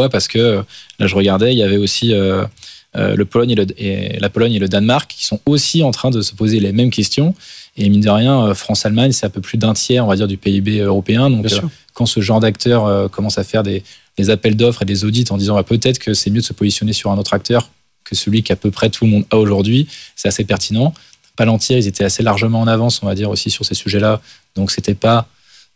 Parce que, là je regardais, il y avait aussi la Pologne et le Danemark qui sont aussi en train de se poser les mêmes questions. Et mine de rien, France-Allemagne, c'est un peu plus d'un tiers, on va dire, du PIB européen. Donc quand ce genre d'acteur commence à faire des appels d'offres et des audits en disant peut-être que c'est mieux de se positionner sur un autre acteur que celui qu'à peu près tout le monde a aujourd'hui, c'est assez pertinent. Palantir, ils étaient assez largement en avance, on va dire, aussi sur ces sujets-là. Donc, c'était pas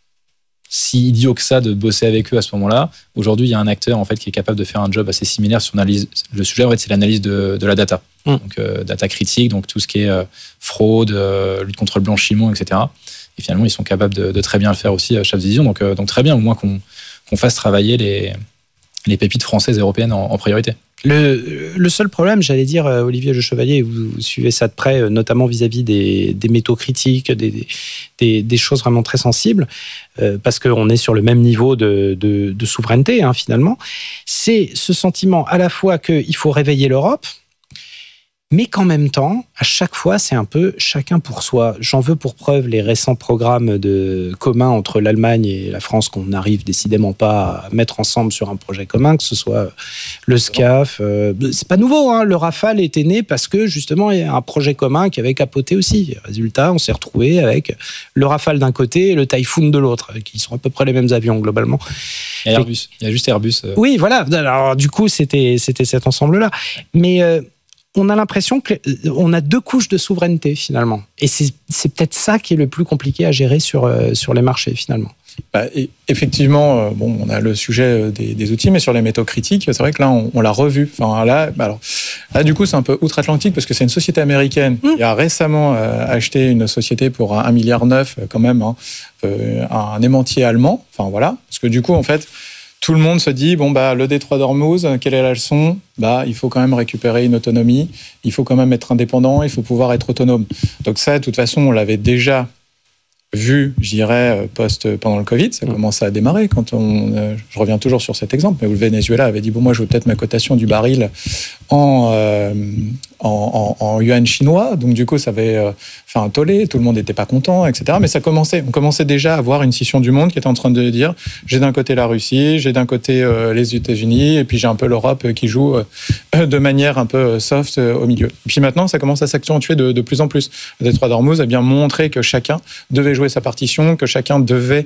si idiot que ça de bosser avec eux à ce moment-là. Aujourd'hui, il y a un acteur, en fait, qui est capable de faire un job assez similaire sur l'analyse. Le sujet, en fait, c'est l'analyse de la data. Donc, data critique, donc tout ce qui est fraude, lutte contre le blanchiment, etc. Et finalement, ils sont capables de très bien le faire aussi à Schabs Vision. Donc, très bien, au moins qu'on fasse travailler les pépites françaises et européennes en priorité. Le seul problème, j'allais dire, Olivier Le Chevalier, vous suivez ça de près, notamment vis-à-vis des métaux critiques, des choses vraiment très sensibles, parce qu'on est sur le même niveau de souveraineté, finalement. C'est ce sentiment à la fois qu'il faut réveiller l'Europe, mais qu'en même temps, à chaque fois, c'est un peu chacun pour soi. J'en veux pour preuve les récents programmes communs entre l'Allemagne et la France qu'on n'arrive décidément pas à mettre ensemble sur un projet commun, que ce soit le SCAF. C'est pas nouveau, le Rafale était né parce que justement, il y a un projet commun qui avait capoté aussi. Résultat, on s'est retrouvé avec le Rafale d'un côté et le Typhoon de l'autre, qui sont à peu près les mêmes avions globalement. Et Airbus. Il y a juste Airbus. Oui, voilà. Alors du coup, c'était cet ensemble-là. Mais on a l'impression qu'on a deux couches de souveraineté, finalement. Et c'est peut-être ça qui est le plus compliqué à gérer sur les marchés, finalement. Effectivement, on a le sujet des outils, mais sur les métaux critiques, c'est vrai que là, on l'a revu. Enfin, là, du coup, c'est un peu outre-Atlantique, parce que c'est une société américaine qui a récemment acheté une société pour 1,9 milliard quand même, un aimantier allemand. Enfin, voilà. Parce que du coup, en fait, tout le monde se dit, le détroit d'Ormuz, quelle est la leçon ? Il faut quand même récupérer une autonomie, il faut quand même être indépendant, il faut pouvoir être autonome. Donc ça, de toute façon, on l'avait déjà vu, je dirais, pendant le Covid, ça commençait à démarrer. Je reviens toujours sur cet exemple, mais où le Venezuela avait dit, moi, je veux peut-être ma cotation du baril en yuan chinois, donc du coup ça avait fait un tollé, tout le monde n'était pas content, etc. Mais on commençait déjà à voir une scission du monde qui était en train de dire j'ai d'un côté la Russie, j'ai d'un côté les États-Unis, et puis j'ai un peu l'Europe qui joue de manière un peu soft au milieu. Et puis maintenant ça commence à s'accentuer de plus en plus. Le détroit d'Ormuz a bien montré que chacun devait jouer sa partition, que chacun devait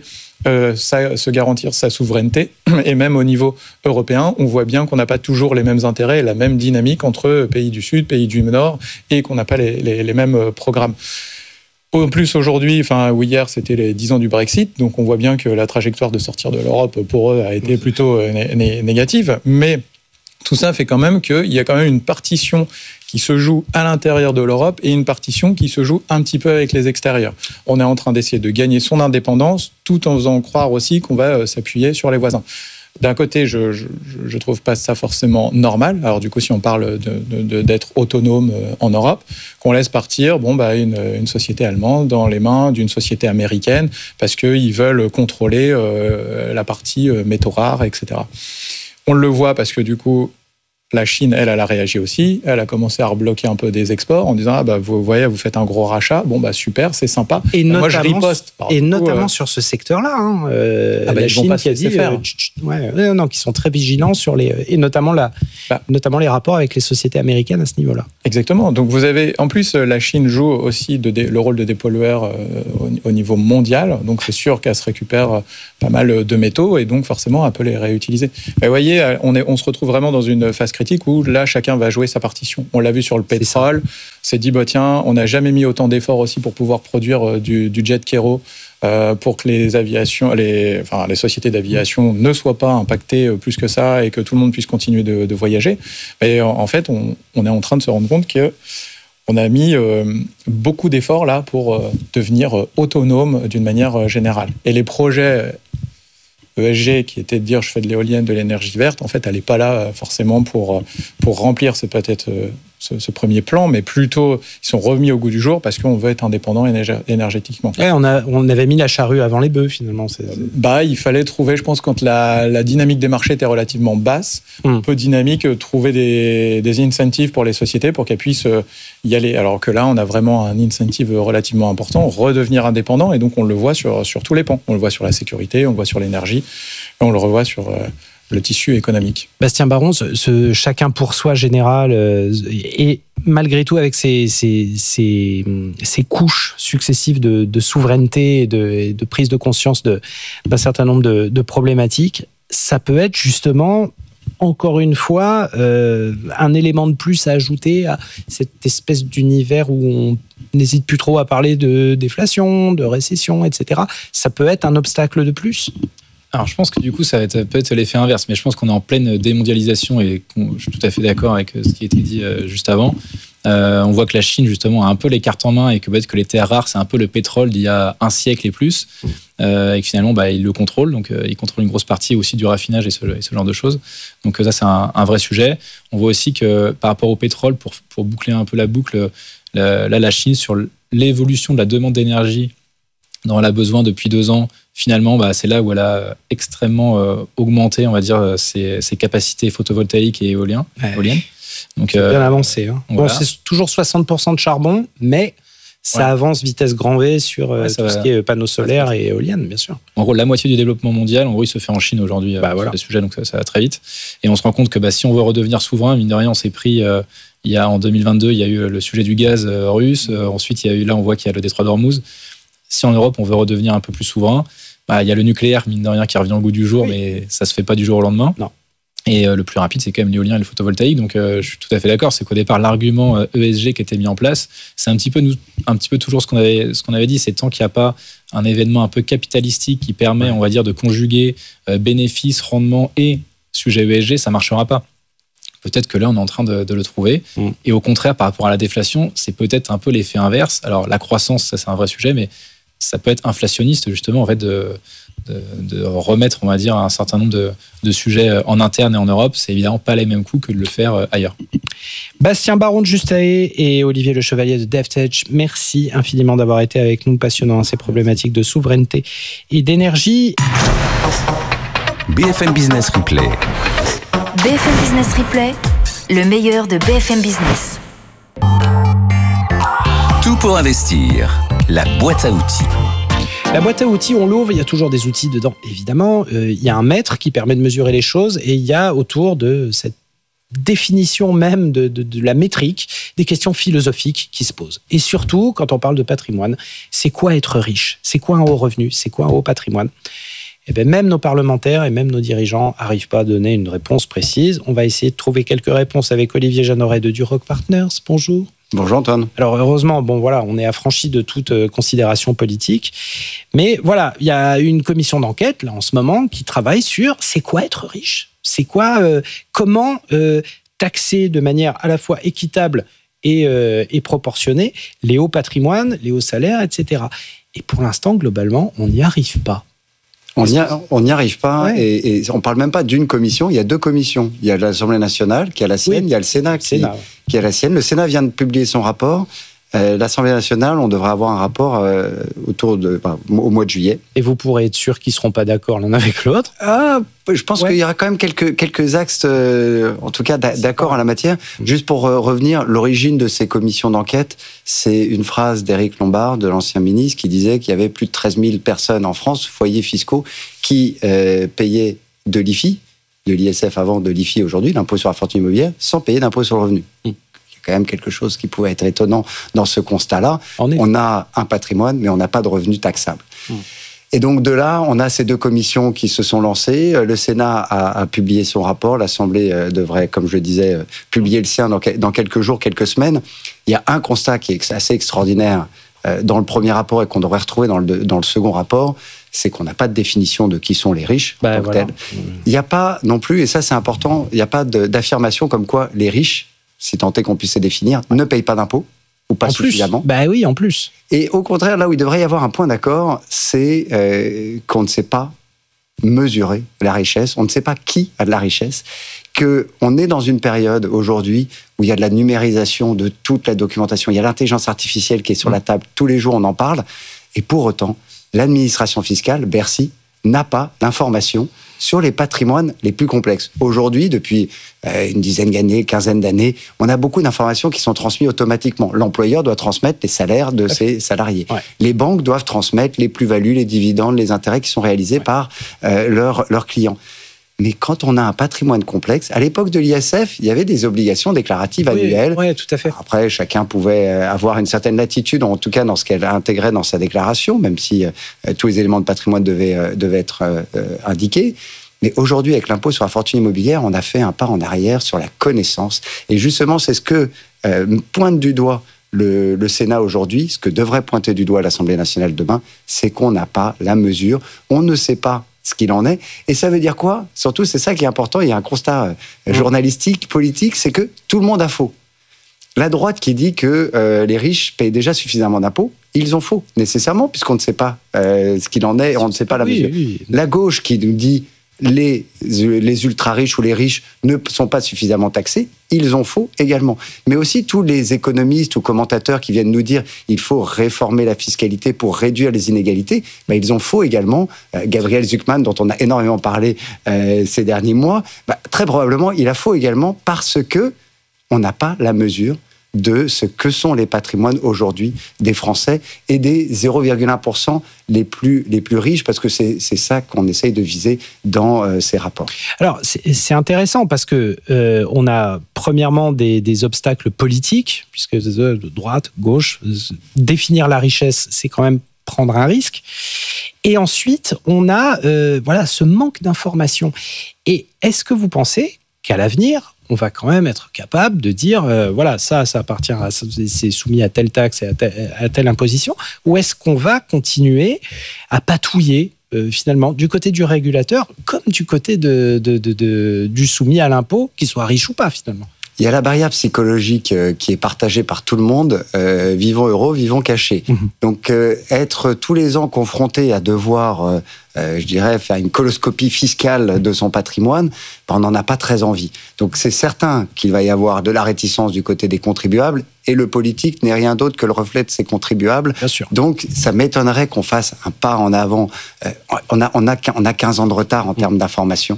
se garantir sa souveraineté, et même au niveau européen, on voit bien qu'on n'a pas toujours les mêmes intérêts et la même dynamique entre pays du Sud, pays du Nord, et qu'on n'a pas les mêmes programmes. En plus, aujourd'hui, ou hier, c'était les 10 ans du Brexit, donc on voit bien que la trajectoire de sortir de l'Europe, pour eux, a été plutôt négative, mais tout ça fait quand même qu'il y a quand même une partition qui se joue à l'intérieur de l'Europe et une partition qui se joue un petit peu avec les extérieurs. On est en train d'essayer de gagner son indépendance tout en faisant croire aussi qu'on va s'appuyer sur les voisins. D'un côté, je trouve pas ça forcément normal. Alors du coup, si on parle d'être autonome en Europe, qu'on laisse partir une société allemande dans les mains d'une société américaine parce qu'ils veulent contrôler la partie métaux rares, etc. On le voit parce que du coup, la Chine, elle a réagi aussi. Elle a commencé à rebloquer un peu des exports en disant vous voyez, vous faites un gros rachat. Super, c'est sympa. Et moi, je riposte. Notamment sur ce secteur-là. La Chine qui a dit qui sont très vigilants sur notamment les rapports avec les sociétés américaines à ce niveau-là. Exactement. Donc vous avez, en plus, la Chine joue aussi le rôle de dépollueur au niveau mondial. Donc c'est sûr qu'elle se récupère pas mal de métaux et donc forcément elle peut les réutiliser. Mais vous voyez, on se retrouve vraiment dans une phase critique où là chacun va jouer sa partition. On l'a vu sur le pétrole, c'est dit tiens, on n'a jamais mis autant d'efforts aussi pour pouvoir produire du jet kéro pour que les sociétés d'aviation ne soient pas impactées plus que ça et que tout le monde puisse continuer de voyager. Mais en fait, on est en train de se rendre compte que on a mis beaucoup d'efforts là pour devenir autonome d'une manière générale. Et les projets ESG, qui était de dire je fais de l'éolienne, de l'énergie verte, en fait, elle n'est pas là forcément pour remplir peut-être ce premier plan, mais plutôt ils sont remis au goût du jour parce qu'on veut être indépendant énergétiquement. Ouais, on avait mis la charrue avant les bœufs finalement. Il fallait trouver, je pense, quand la dynamique des marchés était relativement basse, peu dynamique, trouver des incentives pour les sociétés pour qu'elles puissent y aller. Alors que là, on a vraiment un incentive relativement important, redevenir indépendant, et donc on le voit sur tous les pans. On le voit sur la sécurité, on le voit sur l'énergie, et on le revoit sur le tissu économique. Bastien Baron, ce chacun pour soi général, et malgré tout avec ces couches successives de souveraineté et de prise de conscience d'un certain nombre de problématiques, ça peut être justement, encore une fois, un élément de plus à ajouter à cette espèce d'univers où on n'hésite plus trop à parler de déflation, de récession, etc. Ça peut être un obstacle de plus ? Alors, je pense que du coup, ça peut être l'effet inverse, mais je pense qu'on est en pleine démondialisation et je suis tout à fait d'accord avec ce qui a été dit juste avant. On voit que la Chine, justement, a un peu les cartes en main et que peut-être que les terres rares, c'est un peu le pétrole d'il y a un siècle et plus, et que finalement, ils le contrôlent. Donc, ils contrôlent une grosse partie aussi du raffinage et ce genre de choses. Donc, ça, c'est un vrai sujet. On voit aussi que par rapport au pétrole, pour boucler un peu la boucle, la Chine, sur l'évolution de la demande d'énergie dont elle a besoin depuis 2 ans, finalement, c'est là où elle a extrêmement augmenté, on va dire, ses capacités photovoltaïques et éoliennes. Donc, c'est bien avancé. Voilà. C'est toujours 60% de charbon, mais ça avance vitesse grand V sur tout ce qui est panneaux solaires et éoliennes, bien sûr. En gros, la moitié du développement mondial, il se fait en Chine aujourd'hui sur les sujets, donc ça va très vite. Et on se rend compte que si on veut redevenir souverain, mine de rien, on s'est pris... en 2022, il y a eu le sujet du gaz russe. Ensuite, on voit qu'il y a le détroit d'Ormuz. Si en Europe, on veut redevenir un peu plus souverain, il y a le nucléaire, mine de rien, qui revient au goût du jour, mais ça se fait pas du jour au lendemain. Non. Et le plus rapide, c'est quand même l'éolien et le photovoltaïque. Donc, je suis tout à fait d'accord. C'est qu'au départ, l'argument ESG qui était mis en place, c'est un petit peu toujours ce qu'on avait dit. C'est tant qu'il n'y a pas un événement un peu capitalistique qui permet, on va dire, de conjuguer bénéfices, rendement et sujet ESG, ça marchera pas. Peut-être que là, on est en train de le trouver. Et au contraire, par rapport à la déflation, c'est peut-être un peu l'effet inverse. Alors, la croissance, ça, c'est un vrai sujet, mais ça peut être inflationniste, justement, en fait, de remettre, on va dire, un certain nombre de sujets en interne et en Europe. C'est évidemment pas les mêmes coûts que de le faire ailleurs. Bastien Baron de Justae et Olivier Le Chevalier de DevTech, merci infiniment d'avoir été avec nous, passionnant ces problématiques de souveraineté et d'énergie. BFM Business Replay. BFM Business Replay, le meilleur de BFM Business. Tout pour investir, la boîte à outils. La boîte à outils, on l'ouvre, il y a toujours des outils dedans, évidemment. Il y a un mètre qui permet de mesurer les choses et il y a autour de cette définition même de la métrique, des questions philosophiques qui se posent. Et surtout, quand on parle de patrimoine, c'est quoi être riche ? C'est quoi un haut revenu ? C'est quoi un haut patrimoine ? Eh bien, même nos parlementaires et même nos dirigeants n'arrivent pas à donner une réponse précise. On va essayer de trouver quelques réponses avec Olivier Jeanneret de Duroc Partners. Bonjour. Bonjour Antoine. Alors heureusement, on est affranchi de toute considération politique. Mais voilà, il y a une commission d'enquête là en ce moment qui travaille sur c'est quoi être riche ? C'est quoi, comment taxer de manière à la fois équitable et proportionnée les hauts patrimoines, les hauts salaires, etc. Et pour l'instant, globalement, on n'y arrive pas. On n'y arrive pas, et on ne parle même pas d'une commission, il y a 2 commissions. Il y a l'Assemblée nationale qui a la sienne, il y a le Sénat qui a la sienne. Le Sénat vient de publier son rapport. L'Assemblée nationale, on devrait avoir un rapport au mois de juillet. Et vous pourrez être sûr qu'ils ne seront pas d'accord l'un avec l'autre ? Je pense qu'il y aura quand même quelques axes, en tout cas, d'accord en la matière. Juste pour revenir, l'origine de ces commissions d'enquête, c'est une phrase d'Éric Lombard, de l'ancien ministre, qui disait qu'il y avait plus de 13 000 personnes en France, foyers fiscaux, qui payaient de l'IFI, de l'ISF avant, de l'IFI aujourd'hui, l'impôt sur la fortune immobilière, sans payer d'impôt sur le revenu. Quand même quelque chose qui pouvait être étonnant dans ce constat-là. On a un patrimoine, mais on n'a pas de revenus taxables. Et donc de là, on a ces 2 commissions qui se sont lancées. Le Sénat a publié son rapport. L'Assemblée devrait, comme je le disais, publier le sien dans quelques jours, quelques semaines. Il y a un constat qui est assez extraordinaire dans le premier rapport et qu'on devrait retrouver dans le second rapport, c'est qu'on n'a pas de définition de qui sont les riches en tant que tels. Il n'y a pas non plus, et ça c'est important, il n'y a pas d'affirmation comme quoi les riches, si tant est qu'on puisse les définir, ne payent pas d'impôts, ou pas suffisamment. Oui, en plus. Et au contraire, là où il devrait y avoir un point d'accord, c'est qu'on ne sait pas mesurer la richesse, on ne sait pas qui a de la richesse, qu'on est dans une période aujourd'hui où il y a de la numérisation de toute la documentation, il y a l'intelligence artificielle qui est sur la table, tous les jours on en parle, et pour autant, l'administration fiscale, Bercy, n'a pas d'informations sur les patrimoines les plus complexes. Aujourd'hui, depuis une dizaine d'années, quinzaine d'années, on a beaucoup d'informations qui sont transmises automatiquement. L'employeur doit transmettre les salaires de ses salariés. Les banques doivent transmettre les plus-values, les dividendes, les intérêts qui sont réalisés par leurs clients. Mais quand on a un patrimoine complexe, à l'époque de l'ISF, il y avait des obligations déclaratives annuelles. Oui, tout à fait. Après, chacun pouvait avoir une certaine latitude, en tout cas dans ce qu'elle intégrait dans sa déclaration, même si tous les éléments de patrimoine devaient être indiqués. Mais aujourd'hui, avec l'impôt sur la fortune immobilière, on a fait un pas en arrière sur la connaissance. Et justement, c'est ce que pointe du doigt le Sénat aujourd'hui, ce que devrait pointer du doigt l'Assemblée nationale demain, c'est qu'on n'a pas la mesure. On ne sait pas ce qu'il en est. Et ça veut dire quoi ? Surtout, c'est ça qui est important. Il y a un constat journalistique, politique, c'est que tout le monde a faux. La droite qui dit que les riches payent déjà suffisamment d'impôts, ils ont faux, nécessairement, puisqu'on ne sait pas ce qu'il en est, on ne sait pas la mesure. La gauche qui nous dit les ultra-riches ou les riches ne sont pas suffisamment taxés, ils ont faux également. Mais aussi tous les économistes ou commentateurs qui viennent nous dire il faut réformer la fiscalité pour réduire les inégalités, ils ont faux également. Gabriel Zucman, dont on a énormément parlé ces derniers mois, très probablement il a faux également parce que on n'a pas la mesure de ce que sont les patrimoines aujourd'hui des Français et des 0,1% les plus riches, parce que c'est ça qu'on essaye de viser dans ces rapports. Alors, c'est intéressant parce que on a premièrement des obstacles politiques, puisque de droite, gauche, définir la richesse, c'est quand même prendre un risque. Et ensuite, on a ce manque d'information. Et est-ce que vous pensez qu'à l'avenir, on va quand même être capable de dire, ça appartient c'est soumis à telle taxe et à telle imposition, ou est-ce qu'on va continuer à patouiller finalement du côté du régulateur comme du côté du soumis à l'impôt, qu'il soit riche ou pas finalement ? Il y a la barrière psychologique qui est partagée par tout le monde, vivons heureux, vivons cachés. Donc être tous les ans confronté à devoir, faire une coloscopie fiscale de son patrimoine, on n'en a pas très envie. Donc c'est certain qu'il va y avoir de la réticence du côté des contribuables, et le politique n'est rien d'autre que le reflet de ces contribuables. Bien sûr. Donc ça m'étonnerait qu'on fasse un pas en avant. On a 15 ans de retard en termes d'information.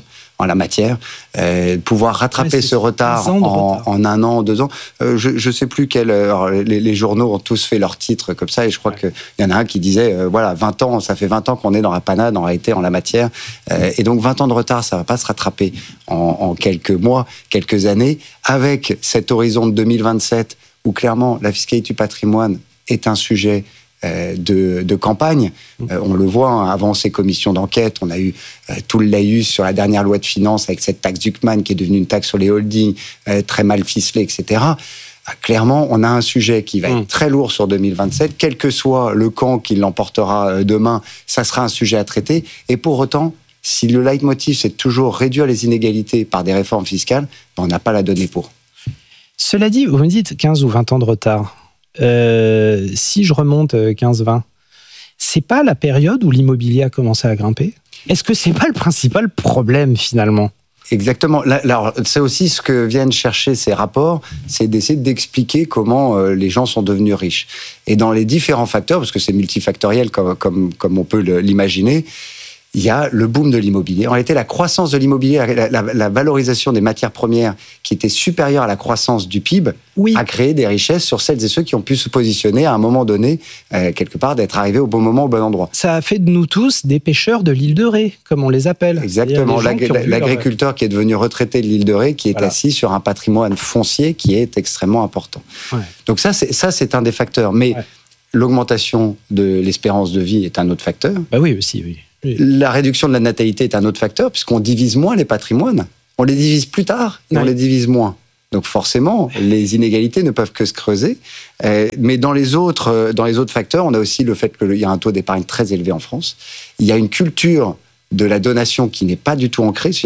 en la matière, pouvoir rattraper ce retard en 1 an, 2 ans. Je sais plus les journaux ont tous fait leurs titres comme ça, et je crois qu'il y en a un qui disait, voilà, 20 ans, ça fait 20 ans qu'on est dans la panade, en réalité, en la matière. Et donc 20 ans de retard, ça va pas se rattraper en quelques mois, quelques années, avec cet horizon de 2027, où clairement, la fiscalité du patrimoine est un sujet de campagne. On le voit, hein, avant ces commissions d'enquête, on a eu tout le laïus sur la dernière loi de finances avec cette taxe Duckman qui est devenue une taxe sur les holdings, très mal ficelée, etc. Clairement, on a un sujet qui va être très lourd sur 2027. Quel que soit le camp qui l'emportera demain, ça sera un sujet à traiter. Et pour autant, si le leitmotiv, c'est toujours réduire les inégalités par des réformes fiscales, on n'a pas la donnée pour. Cela dit, vous me dites 15 ou 20 ans de retard. Si je remonte 15-20, c'est pas la période où l'immobilier a commencé à grimper ? Est-ce que c'est pas le principal problème finalement ? Exactement. Alors, c'est aussi ce que viennent chercher ces rapports, c'est d'essayer d'expliquer comment les gens sont devenus riches. Et dans les différents facteurs, parce que c'est multifactoriel comme on peut l'imaginer, il y a le boom de l'immobilier. En réalité, la croissance de l'immobilier, la valorisation des matières premières qui était supérieure à la croissance du PIB, a créé des richesses sur celles et ceux qui ont pu se positionner à un moment donné, quelque part, d'être arrivés au bon moment, au bon endroit. Ça a fait de nous tous des pêcheurs de l'île de Ré, comme on les appelle. Exactement. L'agriculteur qui est devenu retraité de l'île de Ré, qui est assis sur un patrimoine foncier qui est extrêmement important. Ouais. Donc ça, c'est un des facteurs. Mais l'augmentation de l'espérance de vie est un autre facteur. Bah oui, aussi, oui. La réduction de la natalité est un autre facteur, puisqu'on divise moins les patrimoines. On les divise plus tard, et on les divise moins. Donc forcément, les inégalités ne peuvent que se creuser. Mais dans les autres facteurs, on a aussi le fait qu'il y a un taux d'épargne très élevé en France. Il y a une culture de la donation qui n'est pas du tout ancrée.